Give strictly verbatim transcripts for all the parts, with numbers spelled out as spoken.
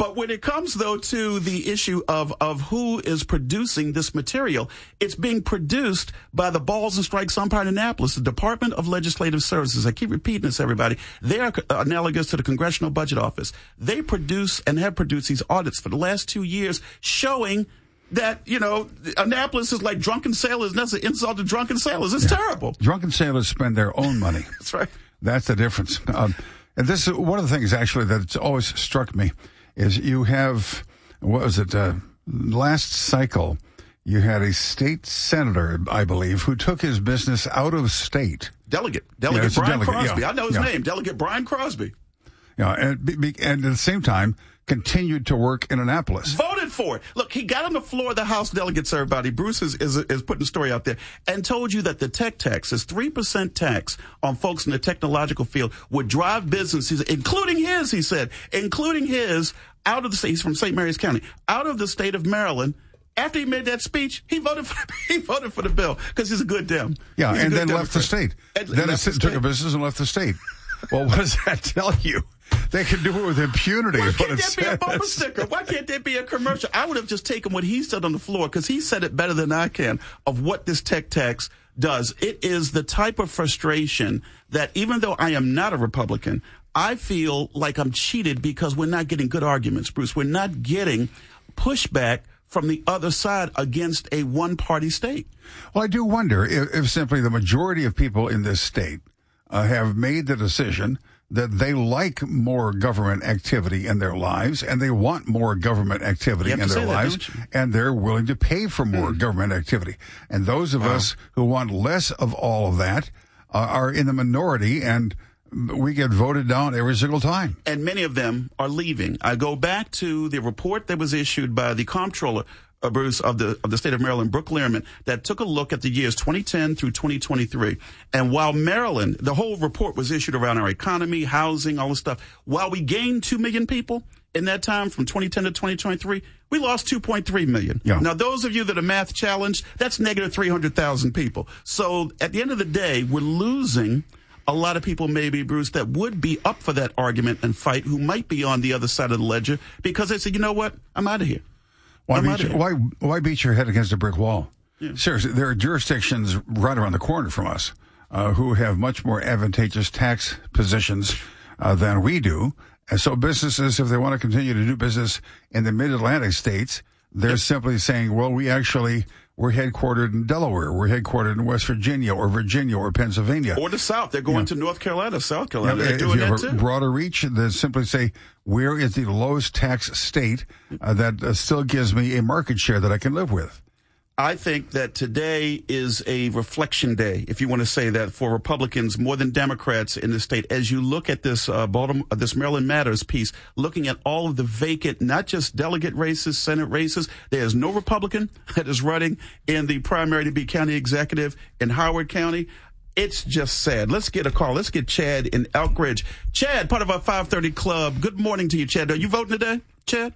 But when it comes, though, to the issue of, of who is producing this material, it's being produced by the Balls and Strikes umpire in Annapolis, the Department of Legislative Services. I keep repeating this, everybody. They are analogous to the Congressional Budget Office. They produce and have produced these audits for the last two years showing that, you know, Annapolis is like drunken sailors, and that's an insult to drunken sailors. It's yeah. terrible. Drunken sailors spend their own money. That's right. That's the difference. Um, and this is one of the things, actually, that's always struck me is you have, what was it, uh, last cycle, you had a state senator, I believe, who took his business out of state. Delegate. Delegate yeah, Brian delegate, Crosby. Yeah. I know his yeah. name. Delegate Brian Crosby. Yeah, and, and at the same time, continued to work in Annapolis. Voted for it. Look, he got on the floor of the House Delegates, everybody. Bruce is, is, is putting the story out there and told you that the tech tax, this three percent tax on folks in the technological field would drive businesses, including his, he said, including his, out of the state. He's from Saint Mary's County, out of the state of Maryland. After he made that speech, he voted for he voted for the bill because he's a good Dem. Yeah, he's and then Democrat. left the state. And then it took the a business and left the state. Well, what does that tell you? They can do it with impunity. Why is what can't it there be a says. bumper sticker? Why can't there be a commercial? I would have just taken what he said on the floor because he said it better than I can of what this tech tax does. It is the type of frustration that even though I am not a Republican, I feel like I'm cheated because we're not getting good arguments, Bruce. We're not getting pushback from the other side against a one-party state. Well, I do wonder if, if simply the majority of people in this state uh, have made the decision that they like more government activity in their lives and they want more government activity in their lives, and they're willing to pay for more mm. government activity. And those of wow. us who want less of all of that uh, are in the minority, and we get voted down every single time. And many of them are leaving. I go back to the report that was issued by the comptroller, uh, Bruce, of the of the state of Maryland, Brooke Lehrman, that took a look at the years twenty ten through twenty twenty-three. And while Maryland, the whole report was issued around our economy, housing, all this stuff, while we gained two million people in that time from twenty ten to twenty twenty-three, we lost two point three million. Yeah. Now, those of you that are math challenged, that's negative three hundred thousand people. So at the end of the day, we're losing a lot of people, maybe, Bruce, that would be up for that argument and fight, who might be on the other side of the ledger because they say, you know what, I'm out of here. Why I'm beat, outta your, here. why, why beat your head against a brick wall? Yeah. Seriously, there are jurisdictions right around the corner from us uh, who have much more advantageous tax positions uh, than we do. And so businesses, if they want to continue to do business in the mid-Atlantic states, they're yeah. simply saying, well, we actually... We're headquartered in Delaware. We're headquartered in West Virginia or Virginia or Pennsylvania. Or the South. They're going yeah. to North Carolina, South Carolina. Yeah, They're doing if you that have too. a broader reach, they simply say, where is the lowest tax state uh, that uh, still gives me a market share that I can live with? I think that today is a reflection day, if you want to say that, for Republicans more than Democrats in the state. As you look at this uh, Baltimore, uh, this Maryland Matters piece, looking at all of the vacant, not just delegate races, Senate races, there is no Republican that is running in the primary to be county executive in Howard County. It's just sad. Let's get a call. Let's get Chad in Elk Ridge. Chad, part of our five thirty club. Good morning to you, Chad. Are you voting today, Chad?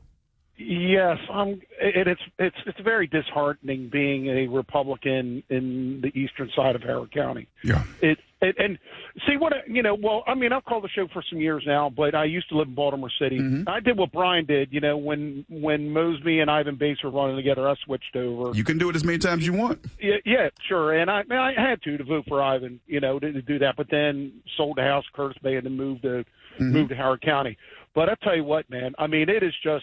Yes, I'm. It, it's it's it's very disheartening being a Republican in the eastern side of Howard County. Yeah. It, it and see what you know. Well, I mean, I've called the show for some years now, but I used to live in Baltimore City. Mm-hmm. I did what Brian did. You know, when when Mosby and Ivan Bates were running together, I switched over. You can do it as many times as you want. Yeah, yeah, sure. And I I had to to vote for Ivan. You know, to, to do that, but then sold the house, Curtis Bay, and then moved to mm-hmm. moved to Howard County. But I tell you what, man. I mean, it is just.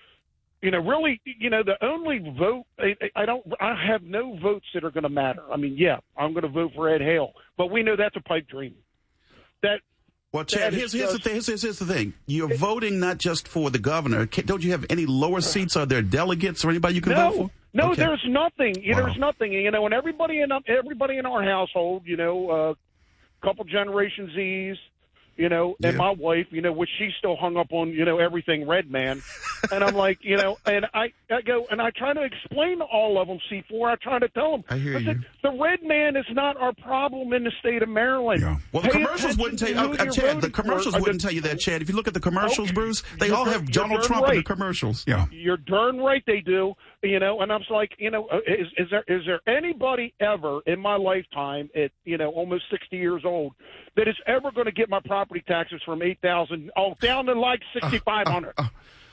You know, really, you know, the only vote, I, I don't, I have no votes that are going to matter. I mean, yeah, I'm going to vote for Ed Hale, but we know that's a pipe dream. That. Well, Chad, here's, here's, just, the thing, here's, here's the thing. You're it, voting not just for the governor. Don't you have any lower seats? Are there delegates or anybody you can no, vote for? No, okay. there's nothing. Wow. There's nothing. You know, and everybody in everybody in our household, you know, a uh, couple Generation Z's, you know, and yeah. my wife, you know, which she's still hung up on, you know, everything red, man. And I'm like, you know, and I, I go, and I try to explain to all of them, C four, I try to tell them. I hear listen, you. The red man is not our problem in the state of Maryland. Yeah. Well, the Pay commercials wouldn't tell you, uh, uh, Chad, the commercials for. wouldn't tell you that, Chad. If you look at the commercials, okay. Bruce, they you're all darn, have Donald Trump right. in the commercials. Yeah. You're darn right they do, you know, and I'm like, you know, is, is there is there anybody ever in my lifetime at, you know, almost sixty years old that is ever going to get my property taxes from eight thousand oh, down to like sixty-five hundred? Uh, uh, uh.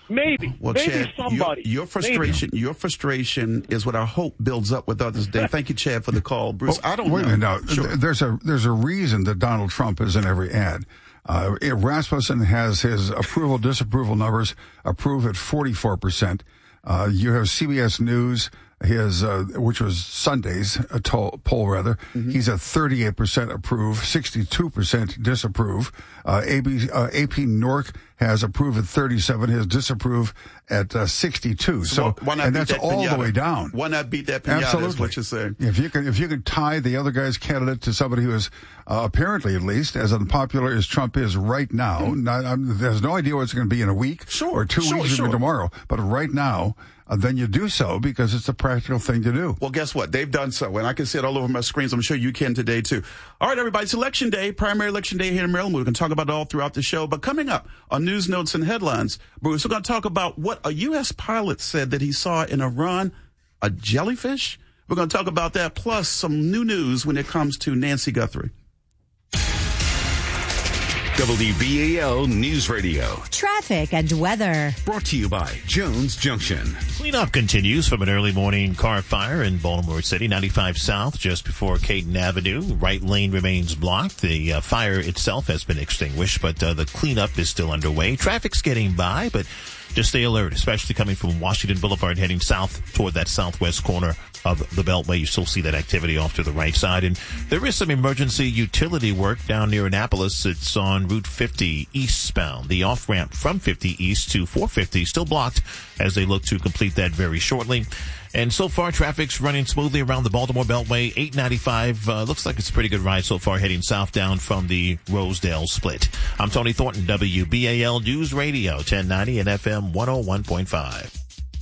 Maybe. Well, Maybe Chad, somebody. Your, your frustration, Maybe. your frustration is what our hope builds up with others. Day. Thank you, Chad, for the call, Bruce. Oh, I don't wait know. a minute. Now, Sure. there's a there's a reason that Donald Trump is in every ad. Uh, Rasmussen has his approval disapproval numbers approved at forty-four percent. Uh, you have C B S News. His, uh, which was Sunday's uh, toll, poll, rather. Mm-hmm. He's at thirty-eight percent approve, sixty-two percent disapprove. Uh, A B, uh, A P Nork has approved at thirty-seven, his disapprove at uh, sixty-two. So, so why not and beat that's that all pinata? the way down. Why not beat that pinata? Absolutely. Is what you're saying. If you can, if you can tie the other guy's candidate to somebody who is uh, apparently, at least, as unpopular as Trump is right now, mm-hmm. not, I'm, there's no idea what it's going to be in a week sure, or two sure, weeks sure. or tomorrow. But right now, uh, then you do so because it's a practical thing to do. Well, guess what? They've done so, and I can see it all over my screens. I'm sure you can today, too. All right, everybody, it's Election Day, primary election day here in Maryland. We're going to talk about it all throughout the show. But coming up on News Notes and Headlines, Bruce, we're going to talk about what a U S pilot said that he saw in Iran, a jellyfish. We're going to talk about that, plus some new news when it comes to Nancy Guthrie. W B A L News Radio. Traffic and weather. Brought to you by Jones Junction. Cleanup continues from an early morning car fire in Baltimore City, ninety-five South, just before Caton Avenue. Right lane remains blocked. The uh, fire itself has been extinguished, but uh, the cleanup is still underway. Traffic's getting by, but just stay alert, especially coming from Washington Boulevard heading south toward that southwest corner of the Beltway. You still see that activity off to the right side. And there is some emergency utility work down near Annapolis. It's on Route fifty eastbound. The off-ramp from fifty east to four fifty still blocked as they look to complete that very shortly. And so far, traffic's running smoothly around the Baltimore Beltway. eight ninety-five, uh, looks like it's a pretty good ride so far heading southbound from the Rosedale split. I'm Tony Thornton, W B A L News Radio, ten ninety and F M one oh one point five.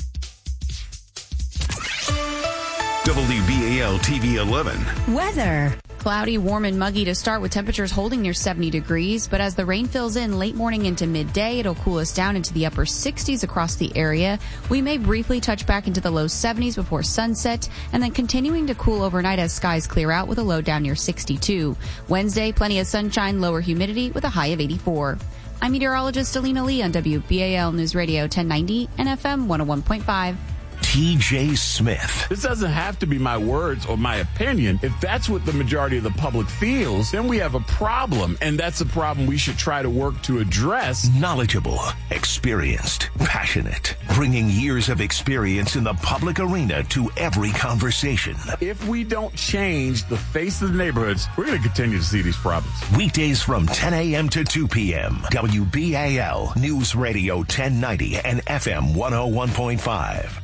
W B A L T V eleven. Weather. Cloudy, warm, and muggy to start with temperatures holding near seventy degrees. But as the rain fills in late morning into midday, it'll cool us down into the upper sixties across the area. We may briefly touch back into the low seventies before sunset, and then continuing to cool overnight as skies clear out with a low down near sixty-two. Wednesday, plenty of sunshine, lower humidity with a high of eighty-four. I'm meteorologist Alina Lee on W B A L News Radio ten ninety and F M one oh one point five. T J Smith. This doesn't have to be my words or my opinion. If that's what the majority of the public feels, then we have a problem, and that's a problem we should try to work to address. Knowledgeable, experienced, passionate, bringing years of experience in the public arena to every conversation. If we don't change the face of the neighborhoods, we're going to continue to see these problems. Weekdays from ten a.m. to two p.m. W B A L News Radio ten ninety and F M one oh one point five.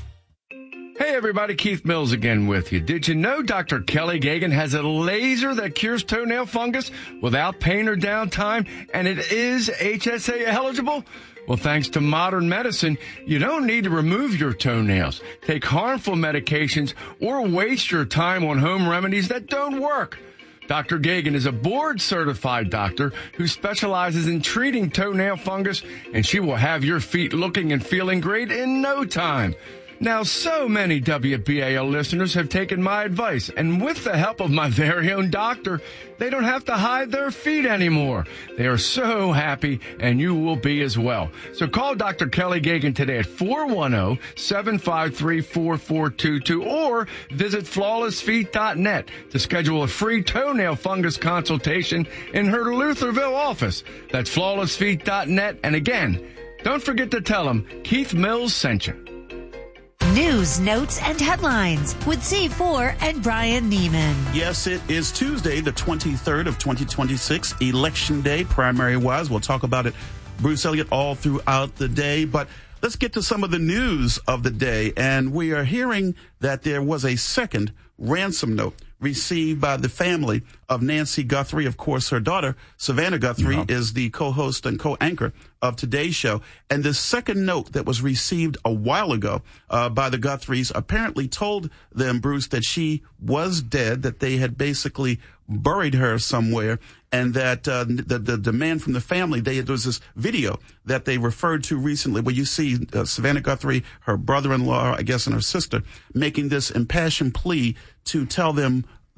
Hey everybody, Keith Mills again with you. Did you know Doctor Kelly Gagan has a laser that cures toenail fungus without pain or downtime, and it is H S A eligible? Well, thanks to modern medicine, you don't need to remove your toenails, take harmful medications, or waste your time on home remedies that don't work. Doctor Gagan is a board-certified doctor who specializes in treating toenail fungus, and she will have your feet looking and feeling great in no time. Now, so many W B A L listeners have taken my advice, and with the help of my very own doctor, they don't have to hide their feet anymore. They are so happy, and you will be as well. So call Doctor Kelly Gagan today at four one zero, seven five three, four four two two or visit flawless feet dot net to schedule a free toenail fungus consultation in her Lutherville office. That's flawless feet dot net. And again, don't forget to tell them Keith Mills sent you. News, notes, and headlines with Z four and Brian Neiman. Yes, it is Tuesday, the twenty-third of twenty twenty-six, Election Day, primary-wise. We'll talk about it, Bruce Elliott, all throughout the day. But let's get to some of the news of the day. And we are hearing that there was a second ransom note received by the family of Nancy Guthrie. Of course, her daughter, Savannah Guthrie, yeah. is the co-host and co-anchor of today's show. And the second note that was received a while ago uh, by the Guthries apparently told them, Bruce, that she was dead, that they had basically buried her somewhere, and that uh, the, the demand from the family, they, there was this video that they referred to recently where you see uh, Savannah Guthrie, her brother-in-law, I guess, and her sister making this impassioned plea to tell them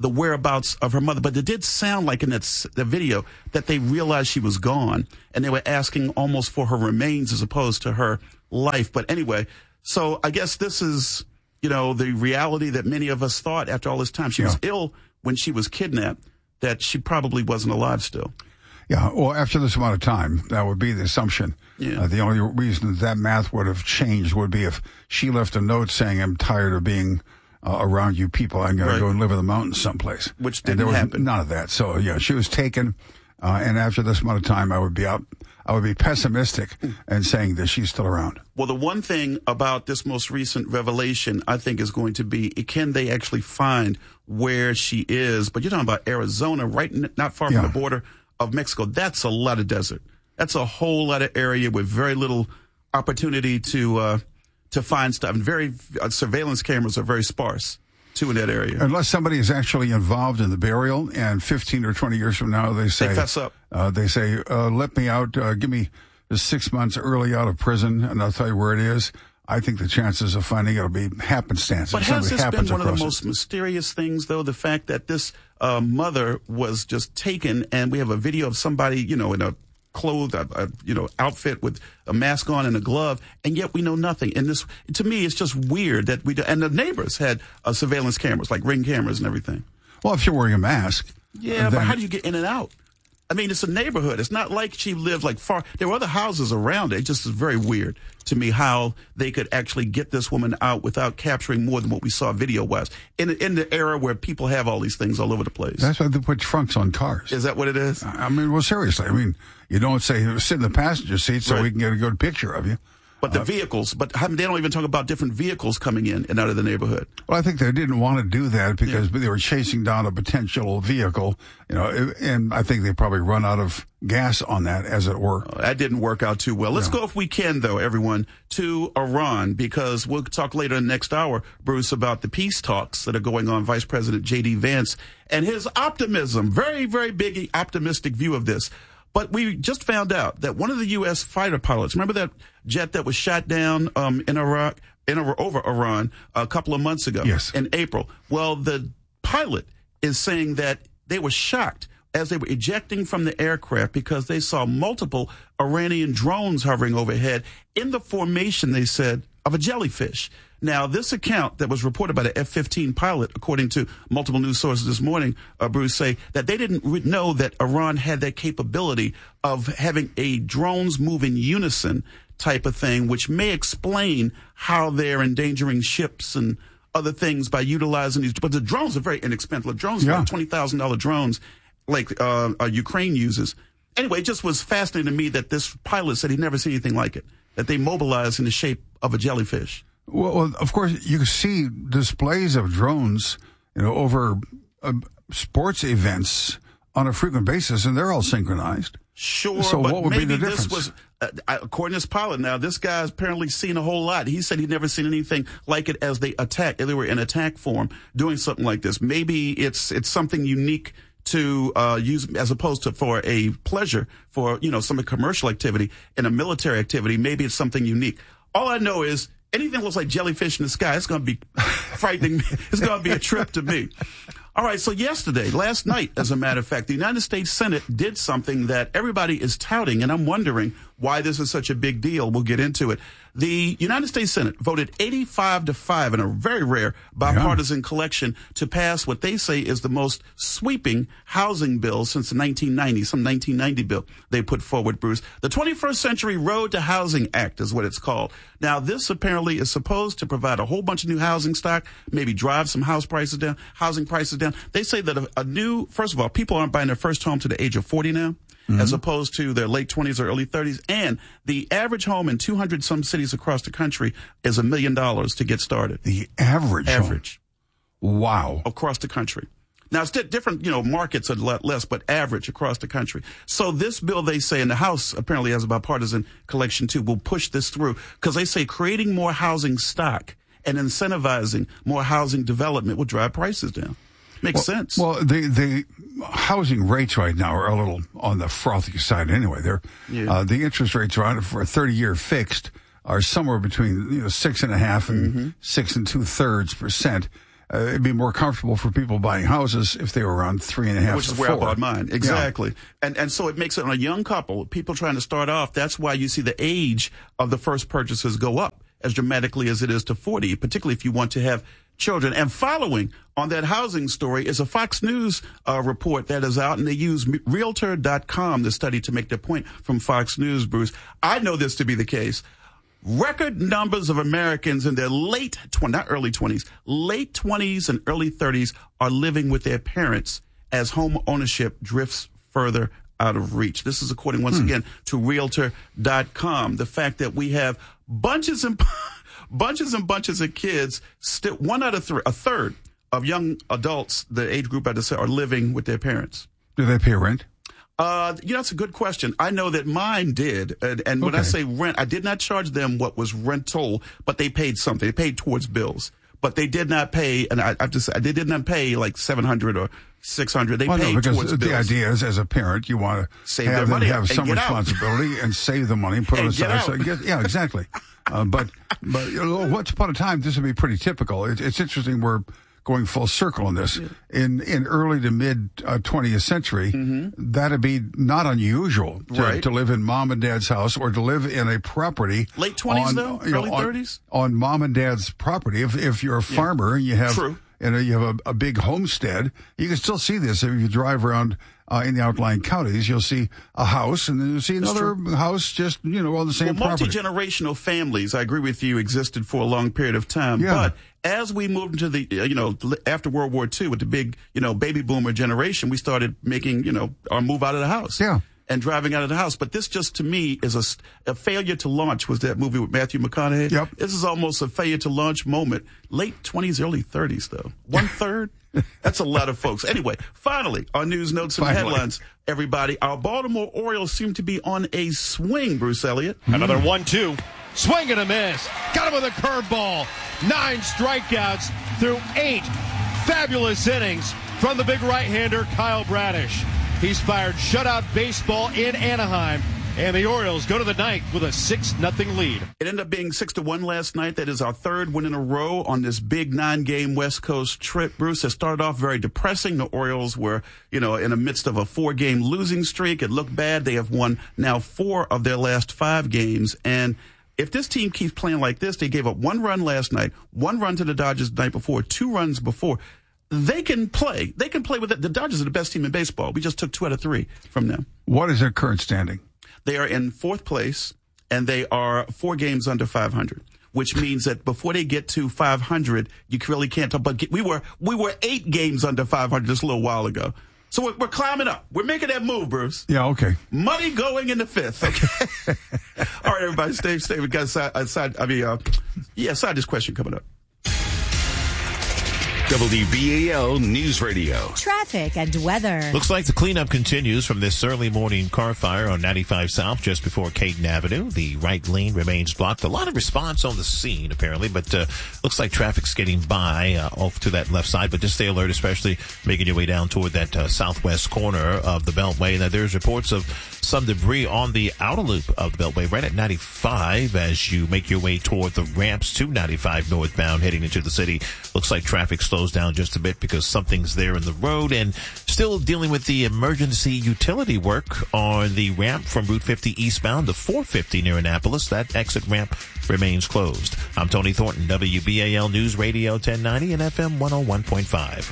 the whereabouts of her mother. But it did sound like in that s- the video that they realized she was gone, and they were asking almost for her remains as opposed to her life. But anyway, so I guess this is, you know, the reality that many of us thought after all this time. She Yeah. was ill when she was kidnapped, that she probably wasn't alive still. Yeah, well, after this amount of time, that would be the assumption. Yeah. Uh, the only reason that, that math would have changed would be if she left a note saying, I'm tired of being uh, around you people. I'm going Right. to go and live in the mountains someplace. Which And didn't there was happen. none of that. So, yeah, she was taken. Uh, and after this amount of time, I would be out. I would be pessimistic and saying that she's still around. Well, the one thing about this most recent revelation, I think, is going to be, can they actually find where she is? But you're talking about Arizona, right n- not far Yeah. from the border of Mexico. That's a lot of desert. That's a whole lot of area with very little opportunity to uh, to find stuff. And very uh, surveillance cameras are very sparse, too, in that area. Unless somebody is actually involved in the burial, and fifteen or twenty years from now, they say, They fess up. Uh, they say, uh, let me out, uh, give me six months early out of prison, and I'll tell you where it is. I think the chances of finding it will be happenstance. But if has somebody this been happens one of the across it. most mysterious things, though? The fact that this uh, mother was just taken, and we have a video of somebody, you know, in a clothed, a, a, you know, outfit with a mask on and a glove, and yet we know nothing. And this, to me, it's just weird that we do. And the neighbors had uh, surveillance cameras, like Ring cameras and everything. Well, if you're wearing a mask. Yeah, then but how do you get in and out? I mean, it's a neighborhood. It's not like she lived like far. There were other houses around it. It just is very weird to me how they could actually get this woman out without capturing more than what we saw video-wise. In, in the era where people have all these things all over the place. That's why they put trunks on cars. Is that what it is? I mean, well, seriously. I mean, you don't say sit in the passenger seat so Right. we can get a good picture of you. But the vehicles, but they don't even talk about different vehicles coming in and out of the neighborhood. Well, I think they didn't want to do that because they were chasing down a potential vehicle, you know, and I think they probably run out of gas on that, as it were. Uh, that didn't work out too well. Let's Yeah. go, if we can, though, everyone, to Iran, because we'll talk later in the next hour, Bruce, about the peace talks that are going on. Vice President J D Vance and his optimism, very, very big optimistic view of this. But we just found out that one of the U S fighter pilots, remember that jet that was shot down um, in Iraq, in over Iran a couple of months ago? Yes. In April. Well, the pilot is saying that they were shocked as they were ejecting from the aircraft because they saw multiple Iranian drones hovering overhead in the formation, they said, of a jellyfish. Now, this account that was reported by the F fifteen pilot, according to multiple news sources this morning, uh, Bruce, say that they didn't re- know that Iran had that capability of having a drones move in unison type of thing, which may explain how they're endangering ships and other things by utilizing these. But the drones are very inexpensive. The drones are Yeah. like twenty thousand dollars drones like uh, uh, Ukraine uses. Anyway, it just was fascinating to me that this pilot said he'd never seen anything like it, that they mobilized in the shape of a jellyfish. Well, well, of course, you see displays of drones, you know, over uh, sports events on a frequent basis, and they're all synchronized. Sure, So but what would be maybe the this difference? was, uh, according to this pilot, now this guy's apparently seen a whole lot. He said he'd never seen anything like it as they attacked, they were in attack form doing something like this. Maybe it's it's something unique to uh, use as opposed to for a pleasure, for, you know, some commercial activity and a military activity. Maybe it's something unique. All I know is anything that looks like jellyfish in the sky, it's going to be frightening me. It's going to be a trip to me. All right, so yesterday, last night, as a matter of fact, the United States Senate did something that everybody is touting, and I'm wondering why this is such a big deal. We'll get into it. The United States Senate voted eighty-five to five in a very rare bipartisan yeah. collection to pass what they say is the most sweeping housing bill since the nineteen nineties, some nineteen ninety bill they put forward, Bruce. The twenty-first Century Road to Housing Act is what it's called. Now, this apparently is supposed to provide a whole bunch of new housing stock, maybe drive some house prices down, housing prices down. They say that a, a new, first of all, people aren't buying their first home to the age of forty now. Mm-hmm. As opposed to their late twenties or early thirties. And the average home in two hundred some cities across the country is a million dollars to get started. The average Average. Home. Wow. Across the country. Now, it's different, you know, markets are less, but average across the country. So this bill, they say, and the House apparently has a bipartisan collection too, will push this through because they say creating more housing stock and incentivizing more housing development will drive prices down. Makes well, sense. Well, the the housing rates right now are a little on the frothy side anyway. They're yeah. uh, the interest rates are on for a thirty year fixed are somewhere between you know six and a half and mm-hmm. six and two thirds percent. uh, it'd be more comfortable for people buying houses if they were around three and a half Which to is four. where I bought mine. Exactly. Yeah. And and so it makes it on a young couple, people trying to start off, that's why you see the age of the first purchases go up as dramatically as it is to forty, particularly if you want to have children. And following on that housing story is a Fox News uh, report that is out, and they use Realtor dot com, the study, to make their point from Fox News, Bruce. I know this to be the case. Record numbers of Americans in their late twenties, not early twenties, late twenties and early thirties are living with their parents as home ownership drifts further out of reach. This is according, once hmm. again, to Realtor dot com. The fact that we have bunches and bunches and bunches of kids, still one out of three, a third of young adults, the age group I just said, are living with their parents. Do they pay rent? Uh, you know, that's a good question. I know that mine did. And, and when Okay. I say rent, I did not charge them what was rental, but they paid something. They paid towards bills, but they did not pay. And I, I just, they did not pay like seven hundred or six hundred. They Well, paid no, because towards the bills. idea is, as a parent, you want to Save have their them money have and some get out. responsibility and save the money, put it And get aside. out. So get, yeah, exactly. uh, but but you know, once upon a time, this would be pretty typical. It, it's interesting. We're going full circle on this. In in early to mid uh, twentieth century, mm-hmm. that'd be not unusual to, Right. to live in mom and dad's house or to live in a property. Late twenties, on, though? you know, Early on- thirties? On mom and dad's property. If if you're a farmer and you have True. you know, you have a, a big homestead, you can still see this. If you drive around uh, in the outlying counties, you'll see a house, and then you'll see another house just, you know, on the same Well, property. multi-generational families, I agree with you, existed for a long period of time. Yeah. But as we moved into the, uh, you know, after World War Two with the big, you know, baby boomer generation, we started making, you know, our move out of the house. Yeah. And driving out of the house. But this just, to me, is a, a failure to launch. Was that movie with Matthew McConaughey? Yep. This is almost a failure to launch moment. Late twenties, early thirties, though. One third? That's a lot of folks. Anyway, finally, our news, notes, and Finally. headlines, everybody. Our Baltimore Orioles seem to be on a swing, Bruce Elliott. Another one two. Swing and a miss. Got him with a curveball. Nine strikeouts through eight fabulous innings from the big right-hander, Kyle Bradish. He's fired shutout baseball in Anaheim, and the Orioles go to the ninth with a six nothing lead. It ended up being six to one last night. That is our third win in a row on this big nine-game West Coast trip. Bruce, it started off very depressing. The Orioles were, you know, in the midst of a four-game losing streak. It looked bad. They have won now four of their last five games. And if this team keeps playing like this, they gave up one run last night, one run to the Dodgers the night before, two runs before. They can play. They can play with it. The Dodgers are the best team in baseball. We just took two out of three from them. What is their current standing? They are in fourth place, and they are four games under five hundred, which means that before they get to five hundred, you really can't talk. But we were we were eight games under five hundred just a little while ago. So we're, we're climbing up. We're making that move, Bruce. Yeah, okay. Money going in the fifth. Okay. All right, everybody, stay, stay. We got a side, a side I mean, uh, yeah, side this question coming up. W B A L News Radio. Traffic and weather. Looks like the cleanup continues from this early morning car fire on ninety-five South just before Caden Avenue. The right lane remains blocked. A lot of response on the scene, apparently, but uh, looks like traffic's getting by uh, off to that left side. But just stay alert, especially making your way down toward that uh, southwest corner of the Beltway. Now, there's reports of some debris on the outer loop of the Beltway right at ninety-five as you make your way toward the ramps to ninety-five northbound heading into the city. Looks like traffic slows down just a bit because something's there in the road, and still dealing with the emergency utility work on the ramp from Route fifty eastbound to four fifty near Annapolis. That exit ramp remains closed. I'm Tony Thornton, W B A L News Radio ten ninety and F M one oh one point five.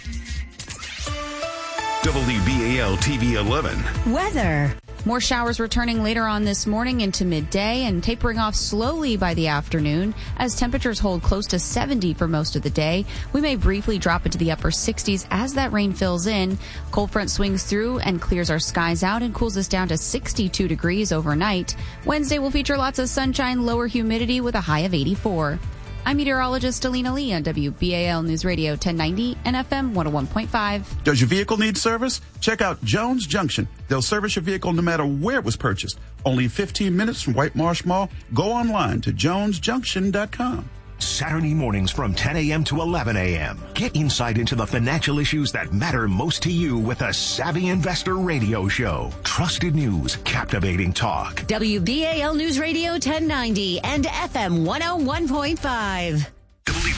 W B A L T V eleven. Weather. More showers returning later on this morning into midday and tapering off slowly by the afternoon as temperatures hold close to seventy for most of the day. We may briefly drop into the upper sixties as that rain fills in. Cold front swings through and clears our skies out and cools us down to sixty-two degrees overnight. Wednesday will feature lots of sunshine, lower humidity with a high of eighty-four. I'm meteorologist Alina Lee on W B A L News Radio ten ninety and F M one oh one point five. Does your vehicle need service? Check out Jones Junction. They'll service your vehicle no matter where it was purchased. Only fifteen minutes from White Marsh Mall. Go online to jones junction dot com. Saturday mornings from ten a.m. to eleven a.m. Get insight into the financial issues that matter most to you with a Savvy Investor Radio Show. Trusted news, captivating talk. W B A L News Radio ten ninety and F M one oh one point five. W B A L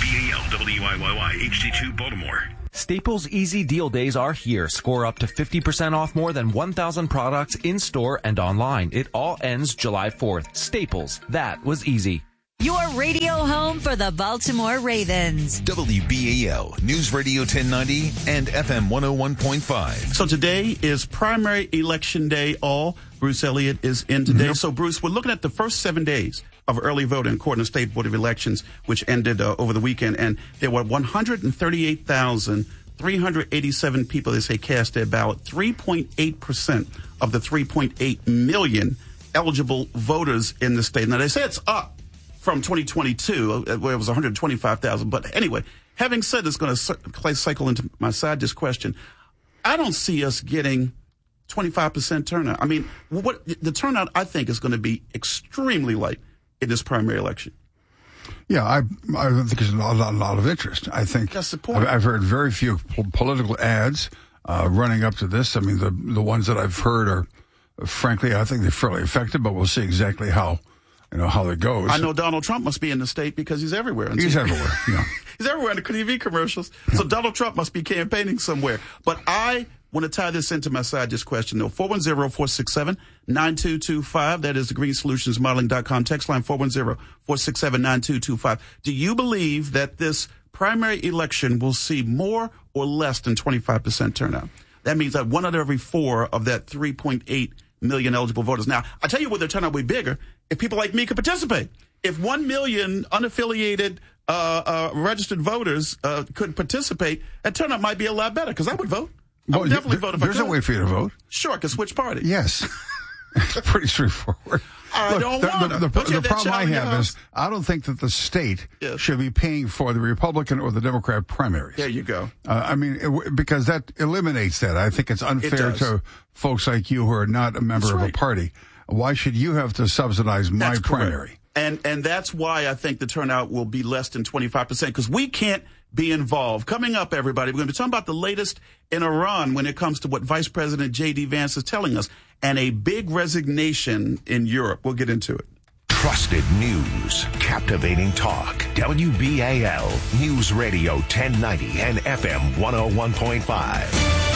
W I Y Y H D two Baltimore. Staples Easy Deal Days are here. Score up to fifty percent off more than one thousand products in-store and online. It all ends July fourth. Staples. That was easy. Your radio home for the Baltimore Ravens. W B A L, News Radio ten ninety and F M one oh one point five. So today is primary election day. All Bruce Elliott is in today. Mm-hmm. So, Bruce, we're looking at the first seven days of early voting according to State Board of Elections, which ended uh, over the weekend. And there were one hundred thirty-eight thousand three hundred eighty-seven people, they say, cast their ballot. three point eight percent of the three point eight million eligible voters in the state. Now, they say it's up from twenty twenty-two, where it was one hundred twenty-five thousand. But anyway, having said this, going to cycle into my side dish question. I don't see us getting twenty-five percent turnout. I mean, what the turnout, I think, is going to be extremely light in this primary election. Yeah, I I think there's a lot, a lot of interest. I think That's the point. I've heard very few po- political ads uh, running up to this. I mean, the the ones that I've heard are, frankly, I think they're fairly effective, but we'll see exactly how, you know, how it goes. I know Donald Trump must be in the state because he's everywhere. He's T V. everywhere, yeah. He's everywhere in the T V commercials. Yeah. So Donald Trump must be campaigning somewhere. But I want to tie this into my side dish question, though. four one zero, four six seven, nine two two five. That is the green solutions modeling dot com text line, four one zero, four six seven, nine two two five. Do you believe that this primary election will see more or less than twenty-five percent turnout? That means that one out of every four of that three point eight million eligible voters. Now, I tell you where the turnout will be bigger if people like me could participate. If one million unaffiliated uh, uh, registered voters uh, could participate, that turnout might be a lot better because I would vote. I would well, definitely there, vote if There's I could. a way for you to vote. Sure, I can switch parties. Yes. It's pretty straightforward. I Look, don't the, want the, to. the, the, the problem I have is I don't think that the state yes. should be paying for the Republican or the Democrat primaries. There you go. Uh, I mean, it, because that eliminates that. I think it's unfair it to folks like you who are not a member That's of right. a party. Why should you have to subsidize my That's primary? Correct. And and that's why I think the turnout will be less than twenty-five percent because we can't be involved. Coming up, everybody, we're going to be talking about the latest in Iran when it comes to what Vice President J D. Vance is telling us and a big resignation in Europe. We'll get into it. Trusted news, captivating talk. W B A L News Radio ten ninety and F M one oh one point five.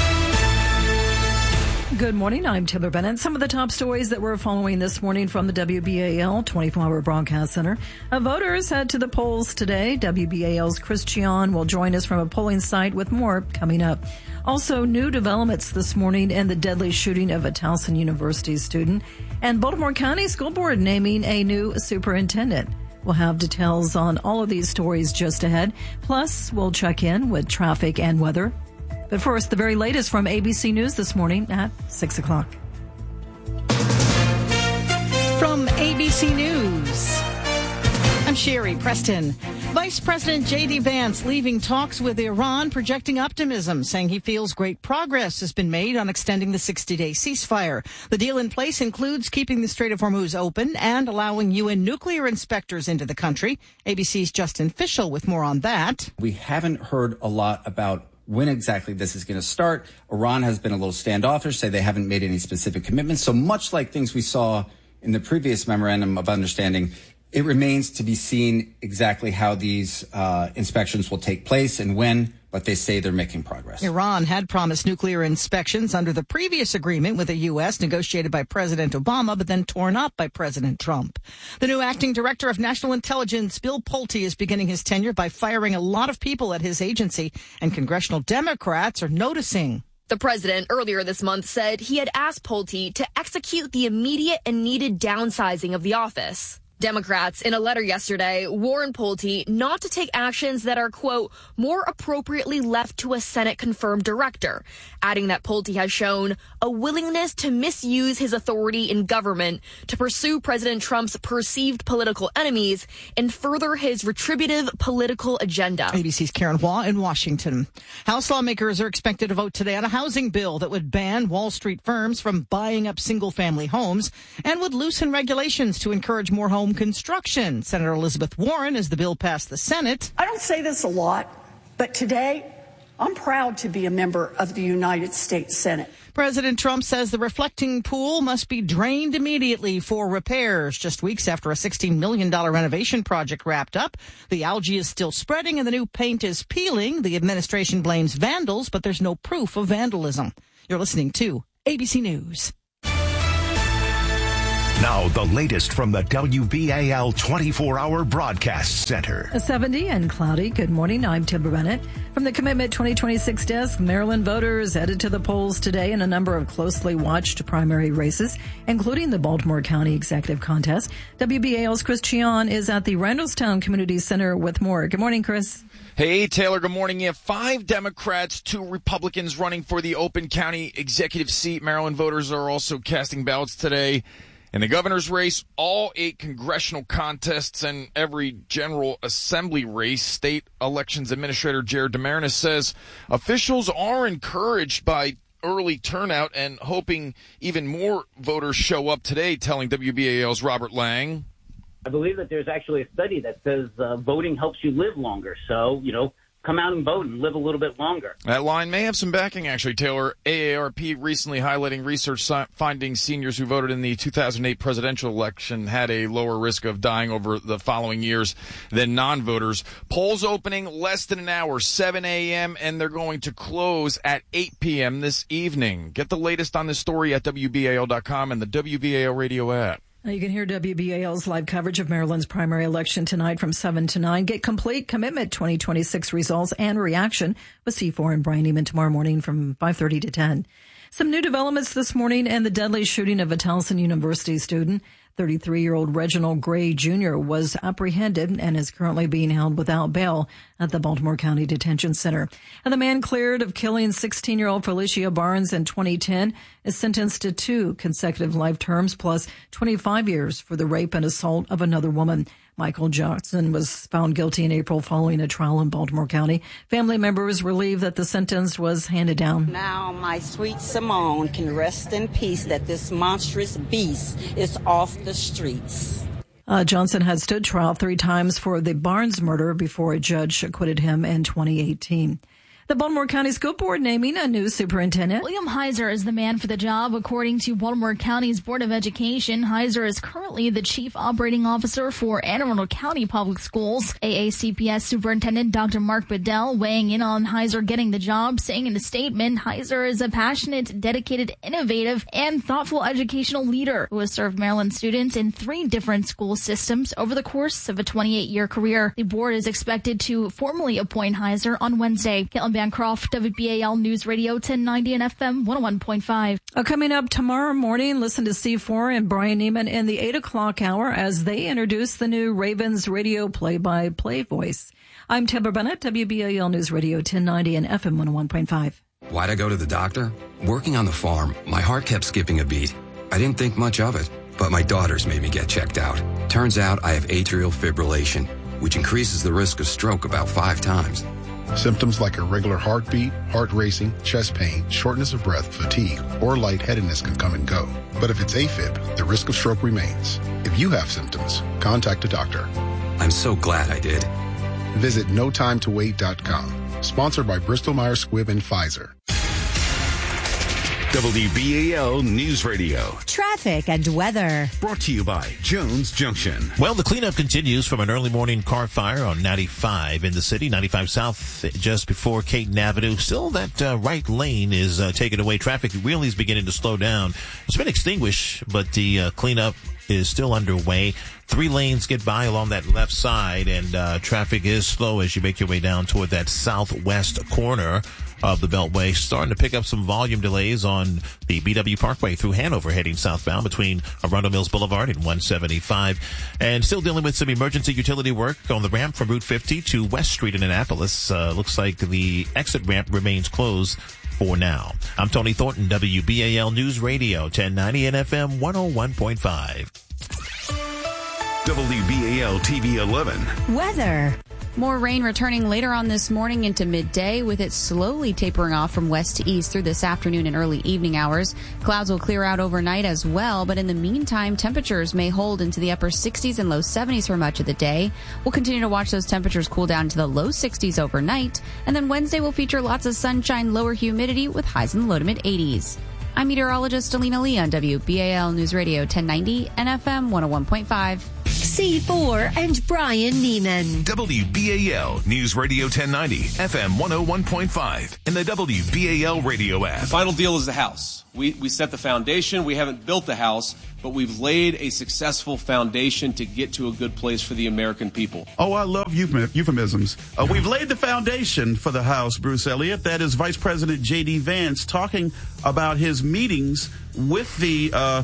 Good morning. I'm Taylor Bennett. Some of the top stories that we're following this morning from the W B A L twenty-four hour Broadcast Center. Uh, voters head to the polls today. W B A L's Chris Chion will join us from a polling site with more coming up. Also, new developments this morning in the deadly shooting of a Towson University student. And Baltimore County School Board naming a new superintendent. We'll have details on all of these stories just ahead. Plus, we'll check in with traffic and weather. But first, the very latest from A B C News this morning at six o'clock. From A B C News, I'm Sherry Preston. Vice President J D. Vance leaving talks with Iran, projecting optimism, saying he feels great progress has been made on extending the sixty-day ceasefire. The deal in place includes keeping the Strait of Hormuz open and allowing U N nuclear inspectors into the country. A B C's Justin Fischel with more on that. We haven't heard a lot about when exactly this is going to start. Iran has been a little standoffish, say they haven't made any specific commitments. So much like things we saw in the previous memorandum of understanding, it remains to be seen exactly how these uh, inspections will take place and when, but they say they're making progress. Iran had promised nuclear inspections under the previous agreement with the U S negotiated by President Obama, but then torn up by President Trump. The new acting director of national intelligence, Bill Pulte, is beginning his tenure by firing a lot of people at his agency, and congressional Democrats are noticing. The president earlier this month said he had asked Pulte to execute the immediate and needed downsizing of the office. Democrats, in a letter yesterday, warned Pulte not to take actions that are, quote, more appropriately left to a Senate-confirmed director, adding that Pulte has shown a willingness to misuse his authority in government to pursue President Trump's perceived political enemies and further his retributive political agenda. A B C's Karen Hua in Washington. House lawmakers are expected to vote today on a housing bill that would ban Wall Street firms from buying up single-family homes and would loosen regulations to encourage more home construction. Senator Elizabeth Warren, as the bill passed the Senate. I don't say this a lot, but today I'm proud to be a member of the United States Senate. President Trump says the reflecting pool must be drained immediately for repairs. Just weeks after a sixteen million dollars renovation project wrapped up, the algae is still spreading and the new paint is peeling. The administration blames vandals, but there's no proof of vandalism. You're listening to A B C News. Now, the latest from the W B A L twenty-four hour Broadcast Center. A seventy and cloudy. Good morning. I'm Timber Bennett. From the Commitment twenty twenty-six desk, Maryland voters headed to the polls today in a number of closely watched primary races, including the Baltimore County Executive Contest. W B A L's Chris Chion is at the Randallstown Community Center with more. Good morning, Chris. Hey, Taylor, good morning. You have five Democrats, two Republicans running for the open county executive seat. Maryland voters are also casting ballots today. In the governor's race, all eight congressional contests, and every general assembly race, State Elections Administrator Jared DeMarinis says officials are encouraged by early turnout and hoping even more voters show up today, telling W B A L's Robert Lang. I believe that there's actually a study that says uh, voting helps you live longer. So, you know, come out and vote and live a little bit longer. That line may have some backing, actually, Taylor. A A R P recently highlighting research si- finding seniors who voted in the two thousand eight presidential election had a lower risk of dying over the following years than non-voters. Polls opening less than an hour, seven a.m., and they're going to close at eight p.m. this evening. Get the latest on this story at W B A L dot com and the W B A L radio app. You can hear W B A L's live coverage of Maryland's primary election tonight from seven to nine. Get complete Commitment twenty twenty-six results and reaction with C four and Brian Neiman tomorrow morning from five thirty to ten. Some new developments this morning and the deadly shooting of a Towson University student. thirty-three-year-old Reginald Gray Junior was apprehended and is currently being held without bail at the Baltimore County Detention Center. And the man cleared of killing sixteen-year-old Felicia Barnes in twenty ten is sentenced to two consecutive life terms plus twenty-five years for the rape and assault of another woman. Michael Johnson was found guilty in April following a trial in Baltimore County. Family members relieved that the sentence was handed down. Now my sweet Simone can rest in peace that this monstrous beast is off the streets. Uh, Johnson had stood trial three times for the Barnes murder before a judge acquitted him in twenty eighteen. The Baltimore County School Board naming a new superintendent. William Heiser is the man for the job, according to Baltimore County's Board of Education. Heiser is currently the Chief Operating Officer for Anne Arundel County Public Schools. A A C P S Superintendent Doctor Mark Bedell weighing in on Heiser getting the job, saying in a statement, Heiser is a passionate, dedicated, innovative, and thoughtful educational leader who has served Maryland students in three different school systems over the course of a twenty-eight-year career. The board is expected to formally appoint Heiser on Wednesday. Caitlin Bancroft, W B A L News Radio ten ninety and F M one oh one point five. Uh, coming up tomorrow morning, listen to C four and Brian Neiman in the eight o'clock hour as they introduce the new Ravens radio play-by-play voice. I'm Timber Bennett, W B A L News Radio ten ninety and F M one oh one point five. Why'd I go to the doctor? Working on the farm, my heart kept skipping a beat. I didn't think much of it, but my daughters made me get checked out. Turns out I have atrial fibrillation, which increases the risk of stroke about five times. Symptoms like irregular heartbeat, heart racing, chest pain, shortness of breath, fatigue, or lightheadedness can come and go. But if it's AFib, the risk of stroke remains. If you have symptoms, contact a doctor. I'm so glad I did. Visit no time to wait dot com. Sponsored by Bristol Myers Squibb and Pfizer. W B A L News Radio. Traffic and weather. Brought to you by Jones Junction. Well, the cleanup continues from an early morning car fire on ninety-five in the city, ninety-five South, just before Caton Avenue. Still, that uh, right lane is uh, taken away. Traffic really is beginning to slow down. It's been extinguished, but the uh, cleanup is still underway. Three lanes get by along that left side, and uh, traffic is slow as you make your way down toward that southwest corner of the Beltway. Starting to pick up some volume delays on the B W Parkway through Hanover heading southbound between Arundel Mills Boulevard and one seventy-five. And still dealing with some emergency utility work on the ramp from Route fifty to West Street in Annapolis. Uh, looks like the exit ramp remains closed for now. I'm Tony Thornton, W B A L News Radio, ten ninety and F M one oh one point five. W B A L T V eleven. Weather. More rain returning later on this morning into midday, with it slowly tapering off from west to east through this afternoon and early evening hours. Clouds will clear out overnight as well, but in the meantime, temperatures may hold into the upper sixties and low seventies for much of the day. We'll continue to watch those temperatures cool down to the low sixties overnight, and then Wednesday will feature lots of sunshine, lower humidity with highs in the low to mid eighties. I'm meteorologist Alina Lee on W B A L News Radio ten ninety and F M one oh one point five. C four and Brian Neiman. W B A L News Radio ten ninety, F M one oh one point five, and the W B A L radio app. The final deal is the house. We, we set the foundation. We haven't built the house, but we've laid a successful foundation to get to a good place for the American people. Oh, I love euphemisms. Uh, we've laid the foundation for the house, Bruce Elliott. That is Vice President J D. Vance talking about his meetings with the uh,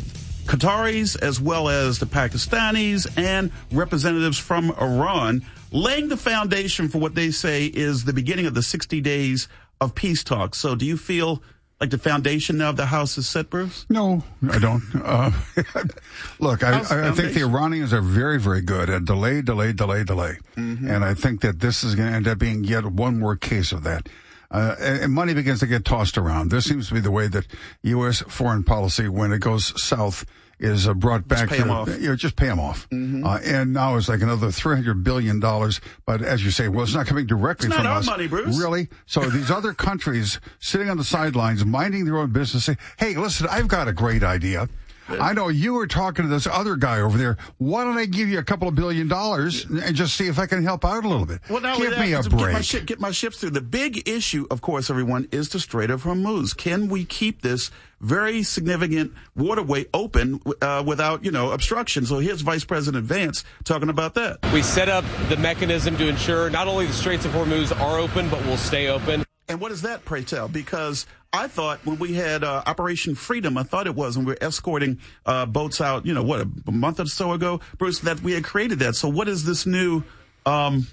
Qataris as well as the Pakistanis and representatives from Iran, laying the foundation for what they say is the beginning of the sixty days of peace talks. So do you feel like the foundation now of the house is set, Bruce? No, I don't. Uh, look, I, I, I think the Iranians are very, very good at delay, delay, delay, delay. Mm-hmm. And I think that this is going to end up being yet one more case of that. Uh, and money begins to get tossed around. This seems to be the way that U S foreign policy, when it goes south, is uh, brought back. Just pay to, them off. You know, just pay them off. Mm-hmm. Uh, and now it's like another three hundred billion dollars. But as you say, well, it's not coming directly it's from not us. our money, Bruce. Really? So these other countries sitting on the sidelines, minding their own business, say, hey, listen, I've got a great idea. I know you were talking to this other guy over there. Why don't I give you a couple of billion dollars and just see if I can help out a little bit? Well, now give that, me a get break. My ship, get my ships through. The big issue, of course, everyone, is the Strait of Hormuz. Can we keep this very significant waterway open uh, without, you know, obstruction? So here's Vice President Vance talking about that. We set up the mechanism to ensure not only the Straits of Hormuz are open, but will stay open. And what is that, pray tell? Because I thought when we had uh, Operation Freedom, I thought it was when we were escorting uh, boats out, you know, what, a month or so ago, Bruce, that we had created that. So what is this new... Um,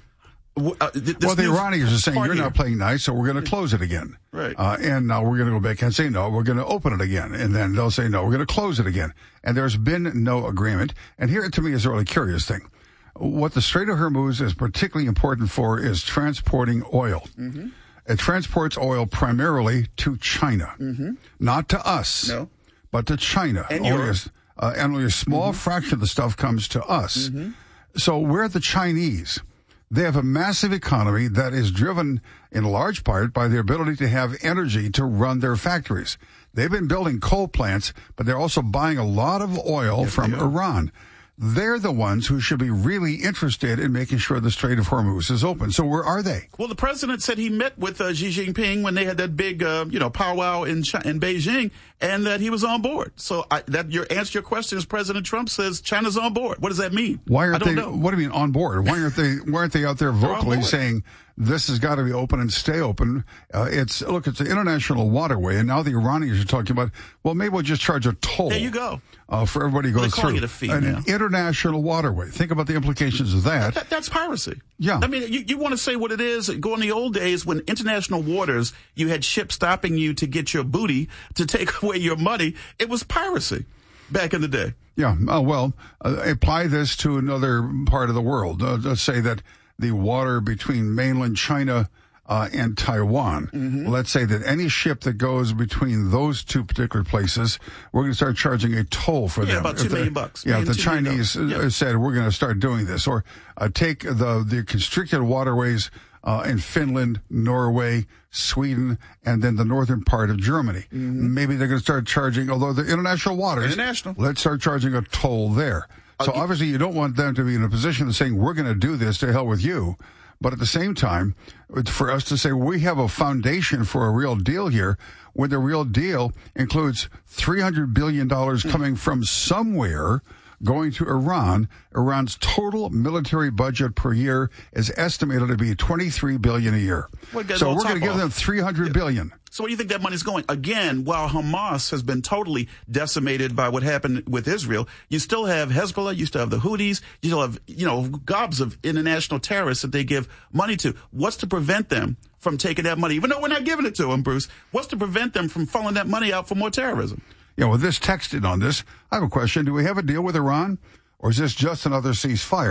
w- uh, th- this well, the new Iranians are saying, you're here. not playing nice, so we're going to close it again. Right. Uh, and now we're going to go back and say, no, we're going to open it again. And then they'll say, no, we're going to close it again. And there's been no agreement. And here, to me, is a really curious thing. What the Strait of Hormuz is particularly important for is transporting oil. Mm-hmm. It transports oil primarily to China, mm-hmm. not to us, no. but to China. And only, a, uh, and only a small mm-hmm. fraction of the stuff comes to us. Mm-hmm. So we're the Chinese. They have a massive economy that is driven in large part by their ability to have energy to run their factories. They've been building coal plants, but they're also buying a lot of oil yes, from Iran. They're the ones who should be really interested in making sure the Strait of Hormuz is open. So where are they? Well, the president said he met with uh, Xi Jinping when they had that big, uh, you know, powwow in Ch- in Beijing, and that he was on board. So I, that your answer to your question is President Trump says China's on board. What does that mean? Why aren't I don't they? know. What do you mean on board? Why aren't they? Why aren't they out there vocally saying this has got to be open and stay open? Uh, it's look, it's an international waterway, and now the Iranians are talking about, well, maybe we'll just charge a toll. There you go. Uh, for everybody who goes They're calling through it a fee an now. international waterway. Think about the implications of that. that that's piracy. Yeah. I mean, you, you want to say what it is. Go in the old days when international waters, you had ships stopping you to get your booty, to take away your money. It was piracy back in the day. Yeah. Uh, well, uh, apply this to another part of the world. Uh, let's say that the water between mainland China Uh, and Taiwan. Mm-hmm. Let's say that any ship that goes between those two particular places, we're going to start charging a toll for yeah, them. about two if million the, bucks. Yeah, million, if the Chinese yeah. said we're going to start doing this, or uh, take the the constricted waterways uh, in Finland, Norway, Sweden, and then the northern part of Germany. Mm-hmm. Maybe they're going to start charging, although they're international waters. International. Let's start charging a toll there. So uh, obviously, you don't want them to be in a position of saying we're going to do this. To hell with you. But at the same time, for us to say we have a foundation for a real deal here, when the real deal includes three hundred billion dollars coming from somewhere going to Iran. Iran's total military budget per year is estimated to be twenty-three billion dollars a year. Well, so we're going to give them three hundred billion dollars. So where do you think that money's going? Again, while Hamas has been totally decimated by what happened with Israel, you still have Hezbollah, you still have the Houthis, you still have, you know, gobs of international terrorists that they give money to. What's to prevent them from taking that money? Even though we're not giving it to them, Bruce, what's to prevent them from falling that money out for more terrorism? Yeah, well, this texted on this. I have a question. Do we have a deal with Iran? Or is this just another ceasefire?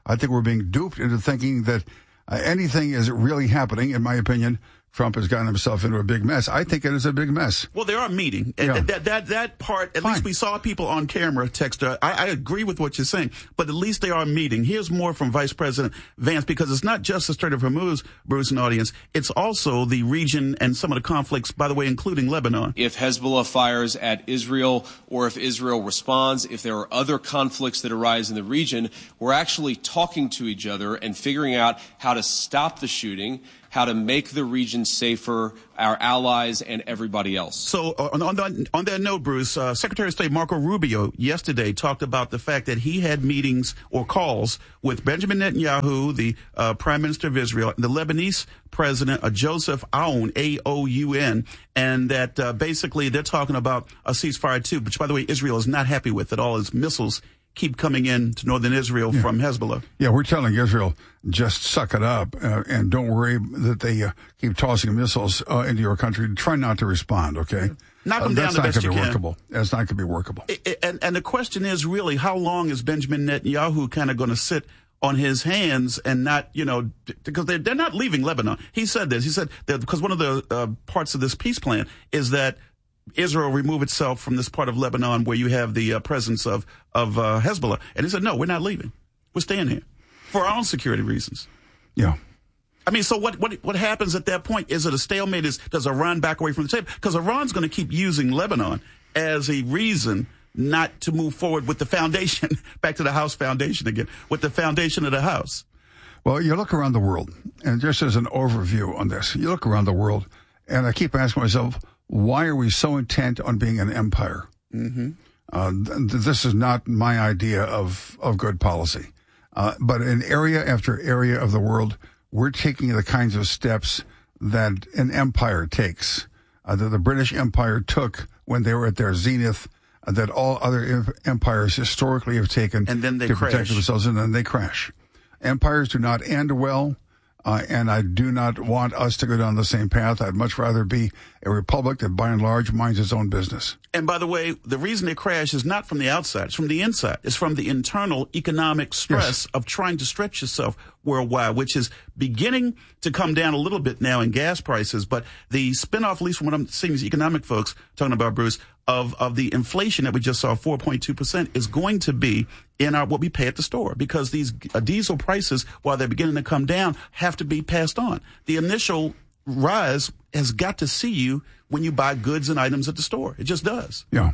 I think we're being duped into thinking that uh, anything is really happening. In my opinion, Trump has gotten himself into a big mess. I think it is a big mess. Well, they are meeting. Yeah. And that, that, that part, at Fine. least we saw people on camera text her. I, I agree with what you're saying, but at least they are meeting. Here's more from Vice President Vance, because it's not just the Strait of Hormuz, Bruce and audience. It's also the region and some of the conflicts, by the way, including Lebanon. If Hezbollah fires at Israel or if Israel responds, if there are other conflicts that arise in the region, we're actually talking to each other and figuring out how to stop the shooting, how to make the region safer, our allies, and everybody else. So uh, on, that, on that note, Bruce, uh, Secretary of State Marco Rubio yesterday talked about the fact that he had meetings or calls with Benjamin Netanyahu, the uh, Prime Minister of Israel, and the Lebanese President uh, Joseph Aoun, A O U N, and that uh, basically they're talking about a ceasefire too, which, by the way, Israel is not happy with at all. As missiles keep coming in to northern Israel yeah. from Hezbollah. Yeah, we're telling Israel, just suck it up uh, and don't worry that they uh, keep tossing missiles uh, into your country. Try not to respond, okay? Knock them uh, down that's the not best going to be you can. workable. That's not going to be workable. It, it, and, and the question is really, how long is Benjamin Netanyahu kind of going to sit on his hands and not, you know, because they're, they're not leaving Lebanon. He said this. He said that because one of the uh, parts of this peace plan is that Israel remove itself from this part of Lebanon where you have the uh, presence of, of uh, Hezbollah. And he said, no, we're not leaving. We're staying here for our own security reasons. Yeah. I mean, so what, what, what happens at that point? Is it a stalemate? Is, does Iran back away from the table? Because Iran's going to keep using Lebanon as a reason not to move forward with the foundation, back to the house foundation again, with the foundation of the house. Well, you look around the world, and just as an overview on this, you look around the world, and I keep asking myself, why are we so intent on being an empire? Mm-hmm. Uh, th- this is not my idea of, of good policy. Uh, but in area after area of the world, we're taking the kinds of steps that an empire takes, uh, that the British Empire took when they were at their zenith, uh, that all other em- empires historically have taken and then they to crash. protect themselves, and then they crash. Empires do not end well. Uh, and I do not want us to go down the same path. I'd much rather be a republic that, by and large, minds its own business. And by the way, the reason they crash is not from the outside. It's from the inside. It's from the internal economic stress yes. of trying to stretch yourself worldwide, which is beginning to come down a little bit now in gas prices. But the spinoff, at least from what I'm seeing as economic folks talking about, Bruce, of, of the inflation that we just saw, four point two percent, is going to be in our what we pay at the store, because these uh, diesel prices, while they're beginning to come down, have to be passed on. The initial rise has got to see you when you buy goods and items at the store. It just does. Yeah.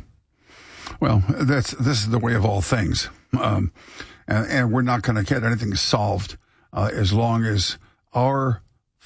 Well, that's this is the way of all things, um, and, and we're not going to get anything solved uh, as long as our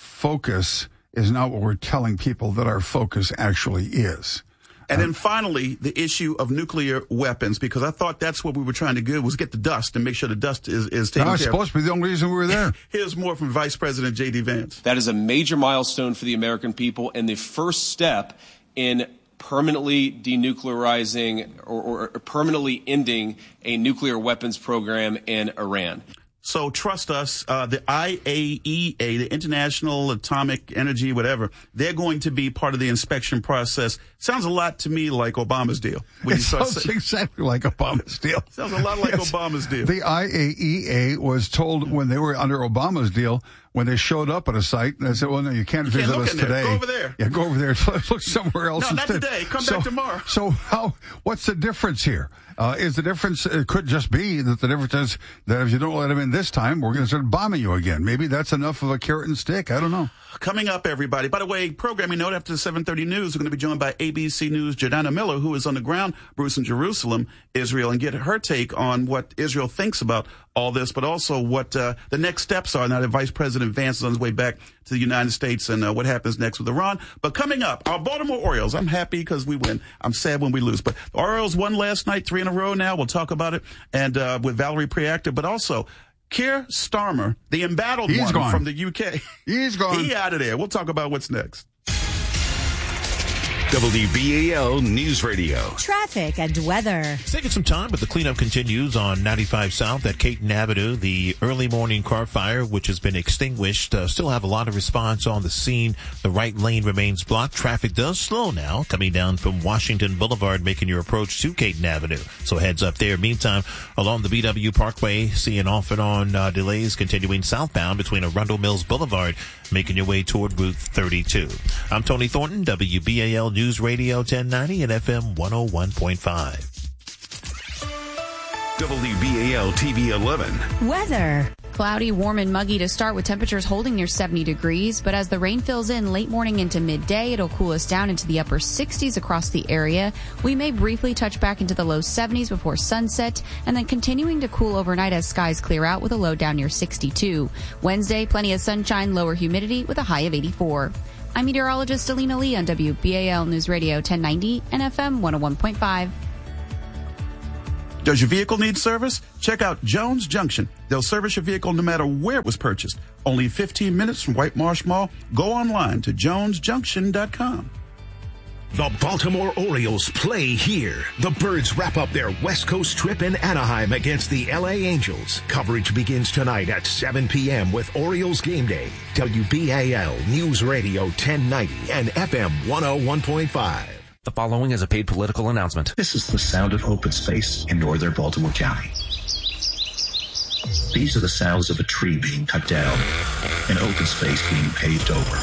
focus is not what we're telling people that our focus actually is. And then finally, the issue of nuclear weapons, because I thought that's what we were trying to do, was get the dust and make sure the dust is, is taken no, it's care supposed of. to be the only reason we were there. Here's more from Vice President J D. Vance. That is a major milestone for the American people and the first step in permanently denuclearizing or, or permanently ending a nuclear weapons program in Iran. So trust us, uh, the I A E A, the International Atomic Energy, whatever, they're going to be part of the inspection process. Sounds a lot to me like Obama's deal. It sounds saying, exactly like Obama's deal. Sounds a lot like yes. Obama's deal. The I A E A was told when they were under Obama's deal, when they showed up at a site, they said, well, no, you can't you visit can't us today. Go over there. Yeah, go over there. Look somewhere else No, instead. not today. Come so, back tomorrow. So how? What's the difference here? Uh, is the difference, it could just be that the difference is that if you don't let them in this time, we're going to start bombing you again. Maybe that's enough of a carrot and stick. I don't know. Coming up, everybody. By the way, programming note, after the seven thirty news, we're going to be joined by A B C News' Jordana Miller, who is on the ground, Bruce, in Jerusalem, Israel, and get her take on what Israel thinks about all this, but also what uh, the next steps are now that Vice President Vance is on his way back to the United States, and uh, what happens next with Iran. But coming up, our Baltimore Orioles. I'm happy because we win. I'm sad when we lose. But the Orioles won last night, three in a row now. We'll talk about it, and uh, with Valerie Preactor, but also Keir Starmer, the embattled He's one gone. from the U K. He's gone. He out of there. We'll talk about what's next. W B A L News Radio. Traffic and weather. It's taking some time, but the cleanup continues on ninety-five South at Caton Avenue. The early morning car fire, which has been extinguished, uh, still have a lot of response on the scene. The right lane remains blocked. Traffic does slow now, coming down from Washington Boulevard, making your approach to Caton Avenue. So heads up there. Meantime, along the B W Parkway, seeing off and on uh, delays continuing southbound between Arundel Mills Boulevard, making your way toward Route thirty-two. I'm Tony Thornton, W B A L News Radio ten ninety and F M one oh one point five. W B A L T V eleven. Weather. Cloudy, warm, and muggy to start with temperatures holding near seventy degrees, but as the rain fills in late morning into midday, it'll cool us down into the upper sixties across the area. We may briefly touch back into the low seventies before sunset, and then continuing to cool overnight as skies clear out with a low down near sixty-two. Wednesday, plenty of sunshine, lower humidity with a high of eighty-four. I'm meteorologist Alina Lee on W B A L News Radio ten ninety and F M one oh one point five. Does your vehicle need service? Check out Jones Junction. They'll service your vehicle no matter where it was purchased. Only fifteen minutes from White Marsh Mall. Go online to jones junction dot com. The Baltimore Orioles play here. The Birds wrap up their West Coast trip in Anaheim against the L A Angels. Coverage begins tonight at seven p.m. with Orioles Game Day. W B A L News Radio ten ninety and F M one oh one point five. The following is a paid political announcement. This is the sound of open space in northern Baltimore County. These are the sounds of a tree being cut down, an open space being paved over.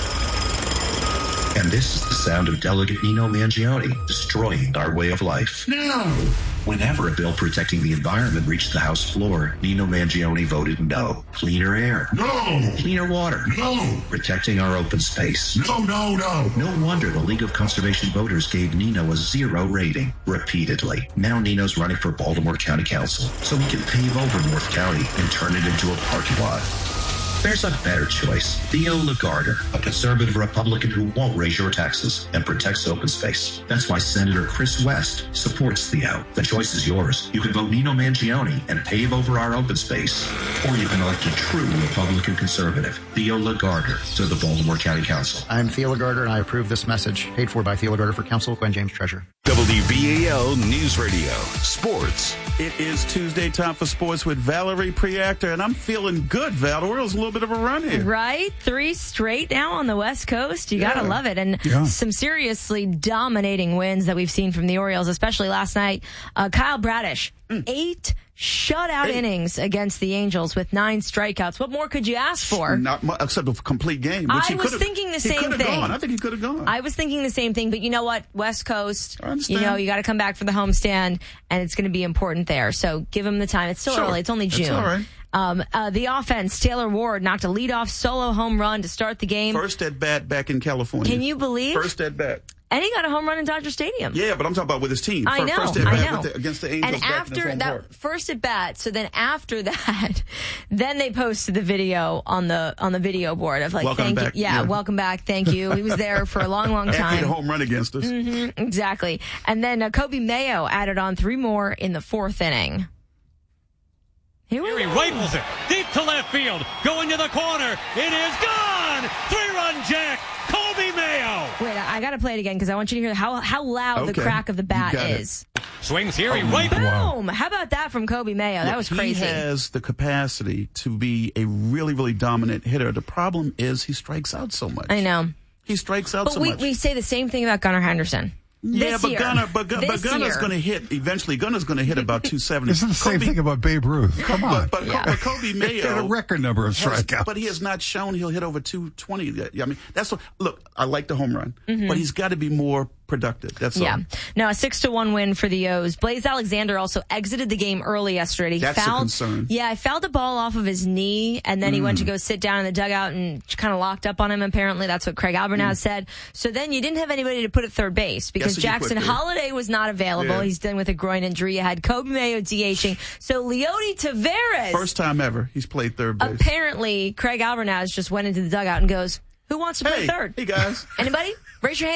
And this is the sound of Delegate Nino Mangione destroying our way of life. No! Whenever a bill protecting the environment reached the House floor, Nino Mangione voted no. Cleaner air. No! Cleaner water. No! Protecting our open space. No, no, no! No wonder the League of Conservation Voters gave Nino a zero rating repeatedly. Now Nino's running for Baltimore County Council, so we can pave over North County and turn it into a parking lot. There's a better choice. Theo Lagarder, a conservative Republican who won't raise your taxes and protects open space. That's why Senator Chris West supports Theo. The choice is yours. You can vote Nino Mangione and pave over our open space. Or you can elect a true Republican conservative, Theo Lagarder, to the Baltimore County Council. I'm Theo Lagarder, and I approve this message. Paid for by Theo Lagarder for Council, Glenn James, Treasurer. W B A L News Radio. Sports. It is Tuesday, time for sports with Valerie Preactor, and I'm feeling good, Val. The Orioles a little bit of a run here. Right? Three straight now on the West Coast. You yeah. got to love it. And yeah. some seriously dominating wins that we've seen from the Orioles, especially last night. Uh, Kyle Bradish, mm. eight shutout eight. innings against the Angels with nine strikeouts. What more could you ask for? Not much, except a complete game. Which I he was thinking the same thing. Gone. I think he could have gone. I was thinking the same thing, but you know what? West Coast, you know, you got to come back for the homestand, and it's going to be important there. So give him the time. It's still sure. early. It's only June. It's all right. Um, uh, the offense, Taylor Ward knocked a leadoff solo home run to start the game. First at bat back in California. Can you believe? First at bat. And he got a home run in Dodger Stadium. Yeah, but I'm talking about with his team. I know, first at I bat know. With the, against the Angels. And after back in that park. first at bat, so then after that, then they posted the video on the on the video board of like, welcome thank back. you, yeah, yeah, welcome back, thank you. He was there for a long, long time. After he had a home run against us. Mm-hmm, exactly. And then uh, Kobe Mayo added on three more in the fourth inning. Here He rifles it deep to left field, going to the corner. It is gone. Three-run jack. Kobe Mayo. Wait, I, I got to play it again because I want you to hear how how loud okay. the crack of the bat is. It. Swings here. He oh, right. Boom! Wow. How about that from Kobe Mayo? Look, that was crazy. He has the capacity to be a really, really dominant hitter. The problem is he strikes out so much. I know. He strikes out but so we, much. But we say the same thing about Gunnar Henderson. Yeah, this but year. Gunnar, but, but this Gunner's year. going to hit eventually. Gunner's going to hit about two seventy. Isn't the same Kobe, thing about Babe Ruth? Come on, but, but, yeah. but Kobe Mayo he had a record number of strikeouts, has, but he has not shown he'll hit over two twenty. I mean, that's what. Look, I like the home run, mm-hmm. but he's got to be more productive. That's yeah. all. No, a six to one win for the O's. Blaze Alexander also exited the game early yesterday. He That's fouled, a concern. Yeah, I fouled the ball off of his knee, and then mm. he went to go sit down in the dugout and kind of locked up on him. Apparently, that's what Craig Albernaz mm. said. So then you didn't have anybody to put at third base because Jackson Holiday was not available. Yeah. He's dealing with a groin injury. You had Kobe Mayo DHing. So Leody Taveras, first time ever, he's played third base. Apparently, Craig Albernaz just went into the dugout and goes, "Who wants to play hey, third? Hey guys, anybody? Raise your hand."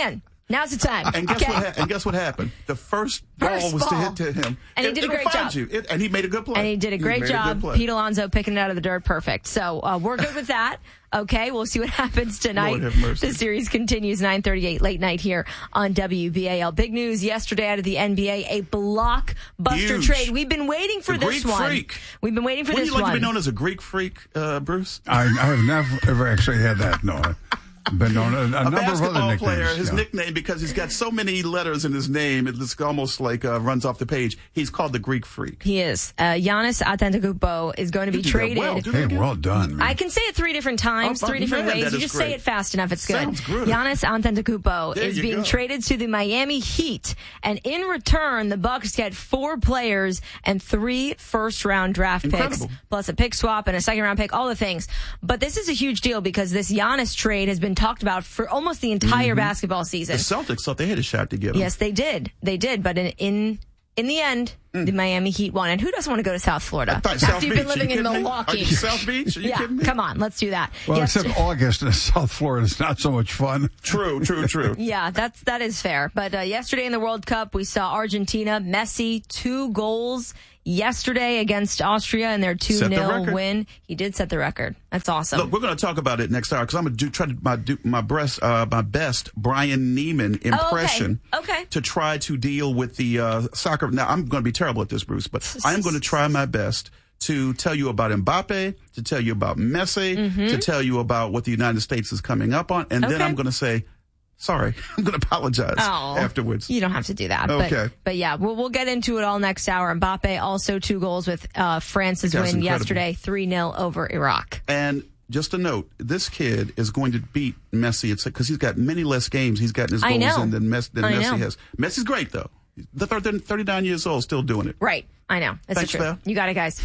Now's the time. And guess okay. what? Ha- and guess what happened? The first, First ball was ball. to hit to him, and he it, did a it'll great find job. You. It, and he made a good play. And he did a great he job. A Pete Alonso picking it out of the dirt, perfect. So uh, we're good with that. Okay, we'll see what happens tonight. Lord have mercy. The series continues nine thirty-eight late night here on W B A L. Big news yesterday out of the N B A, a blockbuster Huge. trade. We've been waiting for the this Greek one. Freak. We've been waiting for Wouldn't this you like one. to be known as a Greek freak, uh, Bruce? I, I have never ever actually had that. No. Been known a, a, a number of basketball other nicknames. player, his yeah. nickname, because he's got so many letters in his name, it's almost like uh, runs off the page. He's called the Greek Freak. He is. Uh, Giannis Antetokounmpo is going to be You did traded. That well. Do Hey, that well done. Man. I can say it three different times, Oh, three different man, ways. that You is just great. say it fast enough. It's good. Sounds good. Giannis Antetokounmpo There is you being go. traded to the Miami Heat, and in return, the Bucks get four players and three first-round draft Incredible. picks, plus a pick swap and a second-round pick, all the things. But this is a huge deal because this Giannis trade has been talked about for almost the entire Mm-hmm. basketball season. The Celtics thought they had a shot to get him. Yes, they did. They did. But in in, in the end, the Miami Heat won. And who doesn't want to go to South Florida? thought After South you've Beach. been living Are you in kidding me? Milwaukee. Are you South Beach? Are you yeah, kidding me? come on, let's do that. Well, Yes, except August in South Florida is not so much fun. True, true, true. yeah, that's that is fair. But uh, yesterday in the World Cup, we saw Argentina, Messi, two goals yesterday against Austria in their two Set the nil record. win. He did set the record. That's awesome. Look, we're going to talk about it next hour because I'm going to do try to my do my best uh, my best Brian Neiman impression Oh, okay. Okay. to try to deal with the uh, soccer. Now I'm going to be terrible at this, Bruce, but I am going to try my best to tell you about Mbappe, to tell you about Messi, Mm-hmm. to tell you about what the United States is coming up on, and then Okay. I'm going to say, sorry, I'm going to apologize Oh, afterwards. You don't have to do that. Okay. But, but yeah, we'll, we'll get into it all next hour. Mbappe also two goals with uh, France's That's win incredible. yesterday, three nil over Iraq. And just a note, this kid is going to beat Messi. It's because he's got many less games he's gotten his I goals know. in than, Messi, than I Messi know. has. Messi's great, though. The thirty, thirty-nine years old, still doing it. Right. I know. That's Thanks, the truth. Val. You got it, guys.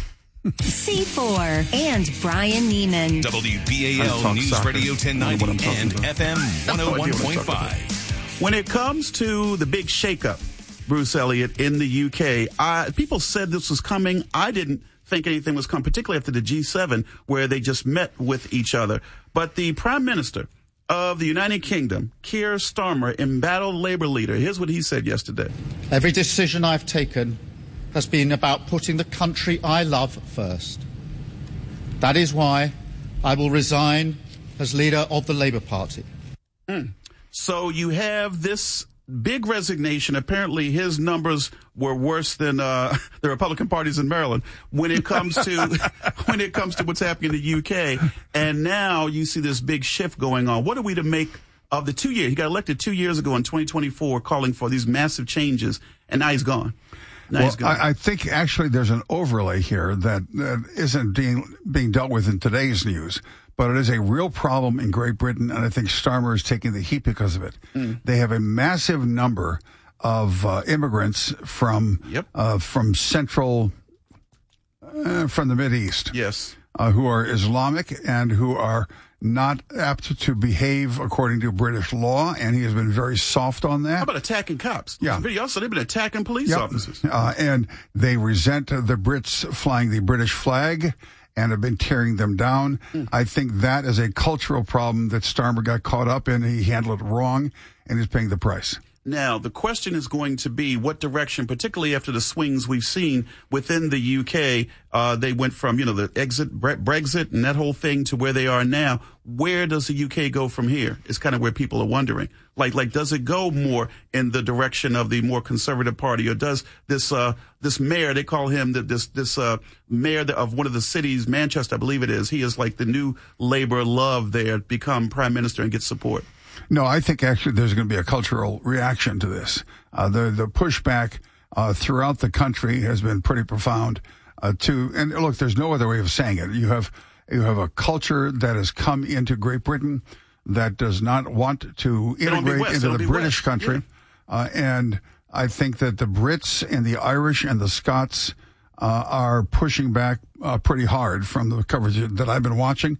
C four and Brian Neiman. W B A I L talk News soccer. Radio ten ninety I know what I'm talking and about. F M I have one no oh idea one what I'm point talking about. five. When it comes to the big shakeup, Bruce Elliott, in the U K, I, people said this was coming. I didn't think anything was coming, particularly after the G seven, where they just met with each other. But the Prime Minister of the United Kingdom, Keir Starmer, embattled Labour leader. Here's what he said yesterday. Every decision I've taken has been about putting the country I love first. That is why I will resign as leader of the Labour Party. Mm. So you have this big resignation. Apparently his numbers were worse than uh, the Republican parties in Maryland when it comes to when it comes to what's happening in the U K. And now you see this big shift going on. What are we to make of the two years? He got elected two years ago in twenty twenty-four calling for these massive changes, and now he's gone. Now Well, he's gone. I, I think actually there's an overlay here that, that isn't being, being dealt with in today's news, but it is a real problem in Great Britain, and I think Starmer is taking the heat because of it. Mm. They have a massive number of uh, immigrants from Yep. uh, from central, uh, from the Mideast. Yes. Uh, who are Islamic and who are not apt to behave according to British law, and he has been very soft on that. How about attacking cops? Yeah. Video also, they've been attacking police Yep. officers. Uh, and they resent the Brits flying the British flag and have been tearing them down. Mm. I think that is a cultural problem that Starmer got caught up in. He handled it wrong, and he's paying the price. Now, the question is going to be what direction, particularly after the swings we've seen within the U K, uh, they went from, you know, the exit, Bre- Brexit and that whole thing to where they are now. Where does the U K go from here? It's kind of where people are wondering. Like, like, does it go more in the direction of the more conservative party, or does this, uh, this mayor, they call him the, this, this, uh, mayor of one of the cities, Manchester, I believe it is. He is like the new Labour love there, become prime minister and get support. No, I think actually there's going to be a cultural reaction to this. Uh, the the pushback uh, throughout the country has been pretty profound. Uh, to and look, there's no other way of saying it. You have you have a culture that has come into Great Britain that does not want to It'll be integrate West. into It'll the be British West. country, Yeah. uh, and I think that the Brits and the Irish and the Scots uh, are pushing back uh, pretty hard from the coverage that I've been watching.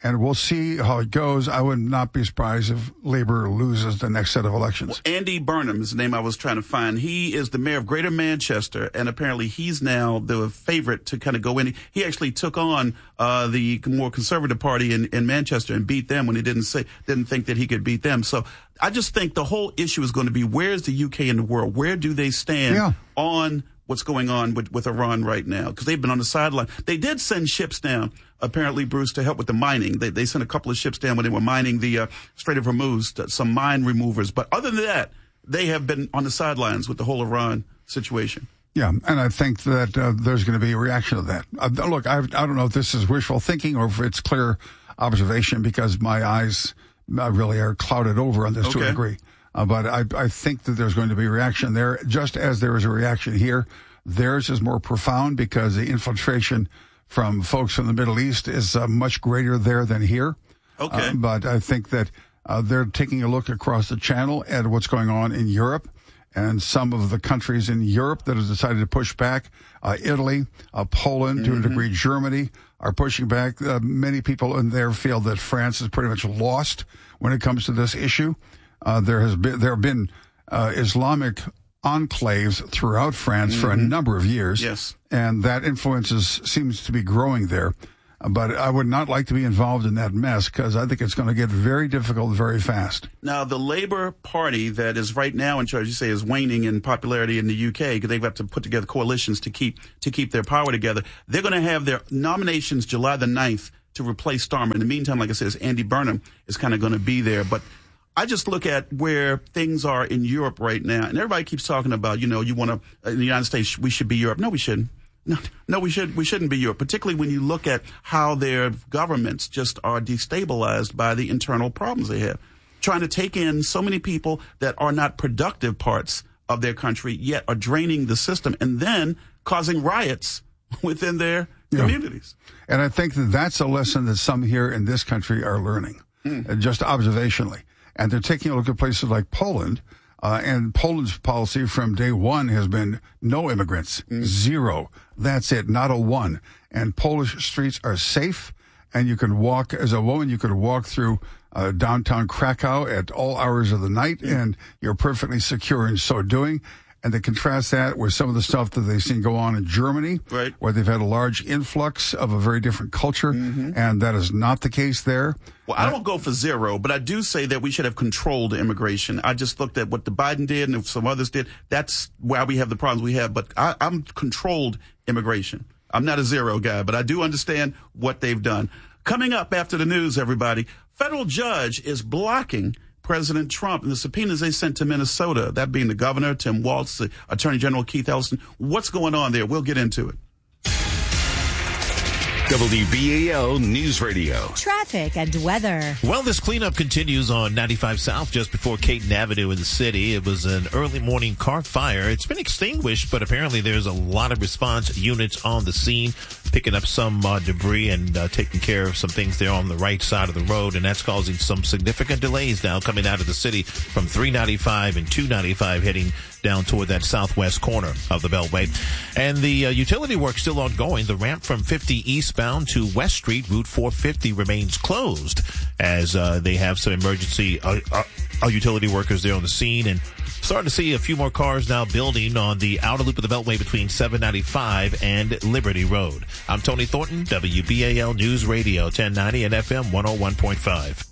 And we'll see how it goes. I would not be surprised if Labor loses the next set of elections. Well, Andy Burnham is the name I was trying to find. He is the mayor of Greater Manchester, and apparently he's now the favorite to kind of go in. He actually took on uh, the more conservative party in, in Manchester and beat them when he didn't say didn't think that he could beat them. So I just think the whole issue is going to be, where's the U K in the world? Where do they stand yeah. on what's going on with, with Iran right now? Because they've been on the sideline. They did send ships down, apparently, Bruce, to help with the mining. They, they sent a couple of ships down when they were mining the uh, Strait of Hormuz, some mine removers. But other than that, they have been on the sidelines with the whole Iran situation. Yeah, and I think that uh, there's going to be a reaction to that. Uh, look, I, I don't know if this is wishful thinking or if it's clear observation, because my eyes uh, really are clouded over on this Okay. to a degree. Uh, but I, I think that there's going to be a reaction there, just as there is a reaction here. Theirs is more profound because the infiltration from folks from the Middle East is uh, much greater there than here. Okay. Uh, but I think that uh, they're taking a look across the channel at what's going on in Europe, and some of the countries in Europe that have decided to push back. Uh, Italy, uh, Poland, mm-hmm. to a degree, Germany are pushing back. Uh, many people in there feel that France is pretty much lost when it comes to this issue. Uh, there has been there have been uh, Islamic enclaves throughout France mm-hmm. for a number of years. Yes. And that influence is, seems to be growing there. But I would not like to be involved in that mess, because I think it's going to get very difficult very fast. Now, the Labour Party that is right now in charge, you say, is waning in popularity in the U K because they've got to put together coalitions to keep to keep their power together. They're going to have their nominations July the ninth to replace Starmer. In the meantime, like I said, Andy Burnham is kind of going to be there. But I just look at where things are in Europe right now, and everybody keeps talking about, you know, you want to, in the United States, we should be Europe. No, we shouldn't. No, no, we should we shouldn't be Europe, particularly when you look at how their governments just are destabilized by the internal problems they have, trying to take in so many people that are not productive parts of their country, yet are draining the system and then causing riots within their yeah. communities. And I think that that's a lesson that some here in this country are learning, mm. just observationally. And they're taking a look at places like Poland. Uh, and Poland's policy from day one has been no immigrants, mm. zero. That's it, not a one. And Polish streets are safe, and you can walk, as a woman, you could walk through uh, downtown Krakow at all hours of the night, mm. and you're perfectly secure in so doing. And to contrast that with some of the stuff that they've seen go on in Germany, right. where they've had a large influx of a very different culture, mm-hmm. and that is not the case there. Well, I don't go for zero, but I do say that we should have controlled immigration. I just looked at what the Biden did and some others did. That's why we have the problems we have. But I, I'm controlled immigration. I'm not a zero guy, but I do understand what they've done. Coming up after the news, everybody, federal judge is blocking President Trump and the subpoenas they sent to Minnesota, that being the governor, Tim Walz, the Attorney General Keith Ellison. What's going on there? We'll get into it. W B A L News Radio. Traffic and weather. Well, this cleanup continues on ninety-five South just before Caton Avenue in the city. It was an early morning car fire. It's been extinguished, but apparently there's a lot of response units on the scene, picking up some uh, debris and uh, taking care of some things there on the right side of the road, and that's causing some significant delays now coming out of the city from three ninety-five and two ninety-five heading down toward that southwest corner of the Beltway. And the uh, utility work still ongoing. The ramp from fifty eastbound to West Street, Route four fifty, remains closed as uh, they have some emergency uh, uh, utility workers there on the scene, and starting to see a few more cars now building on the outer loop of the Beltway between seven ninety-five and Liberty Road. I'm Tony Thornton, W B A L News Radio ten ninety and F M one oh one point five.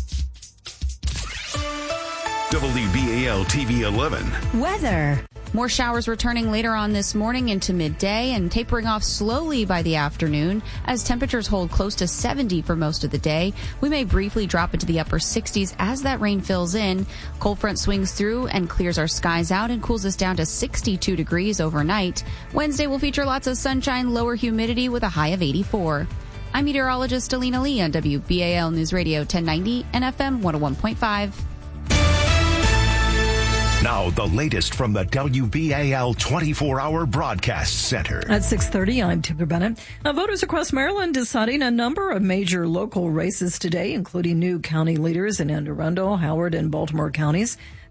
W B A L T V eleven. Weather. More showers returning later on this morning into midday and tapering off slowly by the afternoon as temperatures hold close to seventy for most of the day. We may briefly drop into the upper sixties as that rain fills in. Cold front swings through and clears our skies out and cools us down to sixty-two degrees overnight. Wednesday will feature lots of sunshine, lower humidity with a high of eighty-four. I'm meteorologist Alina Lee on W B A L News Radio ten ninety and F M one oh one point five. Now, the latest from the W B A L twenty-four hour Broadcast Center. At six thirty, I'm Timber Bennett. Now, voters across Maryland deciding a number of major local races today, including new county leaders in Anne Arundel, Howard, and Baltimore counties.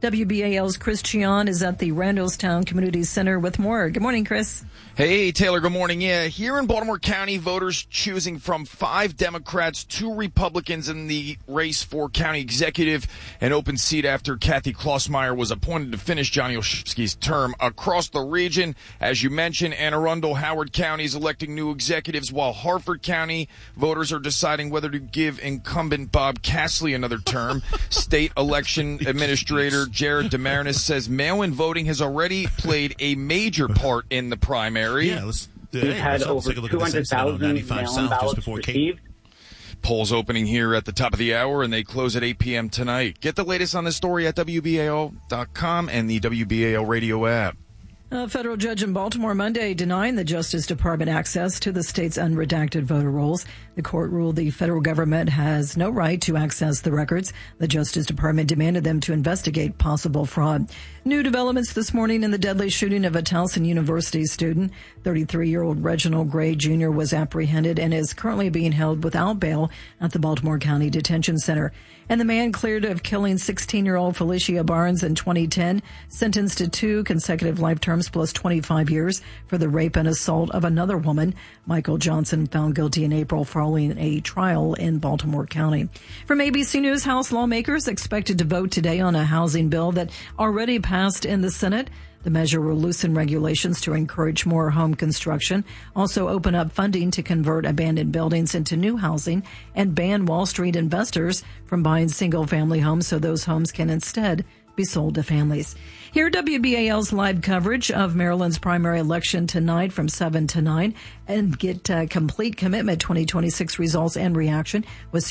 W B A L's Chris Chion is at the Randallstown Community Center with more. Good morning, Chris. Hey, Taylor, good morning. Yeah, here in Baltimore County, voters choosing from five Democrats, two Republicans in the race for county executive, an open seat after Kathy Klossmeyer was appointed to finish Johnny Olszewski's term. Across the region, as you mentioned, Anne Arundel, Howard County is electing new executives, while Harford County voters are deciding whether to give incumbent Bob Castley another term. State election administrator Jared Demarinis says mail-in voting has already played a major part in the primary. Yeah, let's, uh, We've hey, had let's over take a look two at hundred this incident on thousand ninety-five mail-in South just ballots before received. Kate. Polls opening here at the top of the hour, and they close at eight p.m. tonight. Get the latest on this story at W B A L dot com and the W B A L radio app. A federal judge in Baltimore Monday denying the Justice Department access to the state's unredacted voter rolls. The court ruled the federal government has no right to access the records. The Justice Department demanded them to investigate possible fraud. New developments this morning in the deadly shooting of a Towson University student. thirty-three-year-old Reginald Gray Junior was apprehended and is currently being held without bail at the Baltimore County Detention Center. And the man cleared of killing sixteen-year-old Felicia Barnes in twenty ten, sentenced to two consecutive life terms plus twenty-five years for the rape and assault of another woman. Michael Johnson found guilty in April following a trial in Baltimore County. From A B C News, House lawmakers expected to vote today on a housing bill that already passed in the Senate. The measure will loosen regulations to encourage more home construction, also open up funding to convert abandoned buildings into new housing, and ban Wall Street investors from buying single-family homes so those homes can instead be sold to families. Hear W B A L's live coverage of Maryland's primary election tonight from seven to nine and get uh, complete commitment twenty twenty-six results and reaction with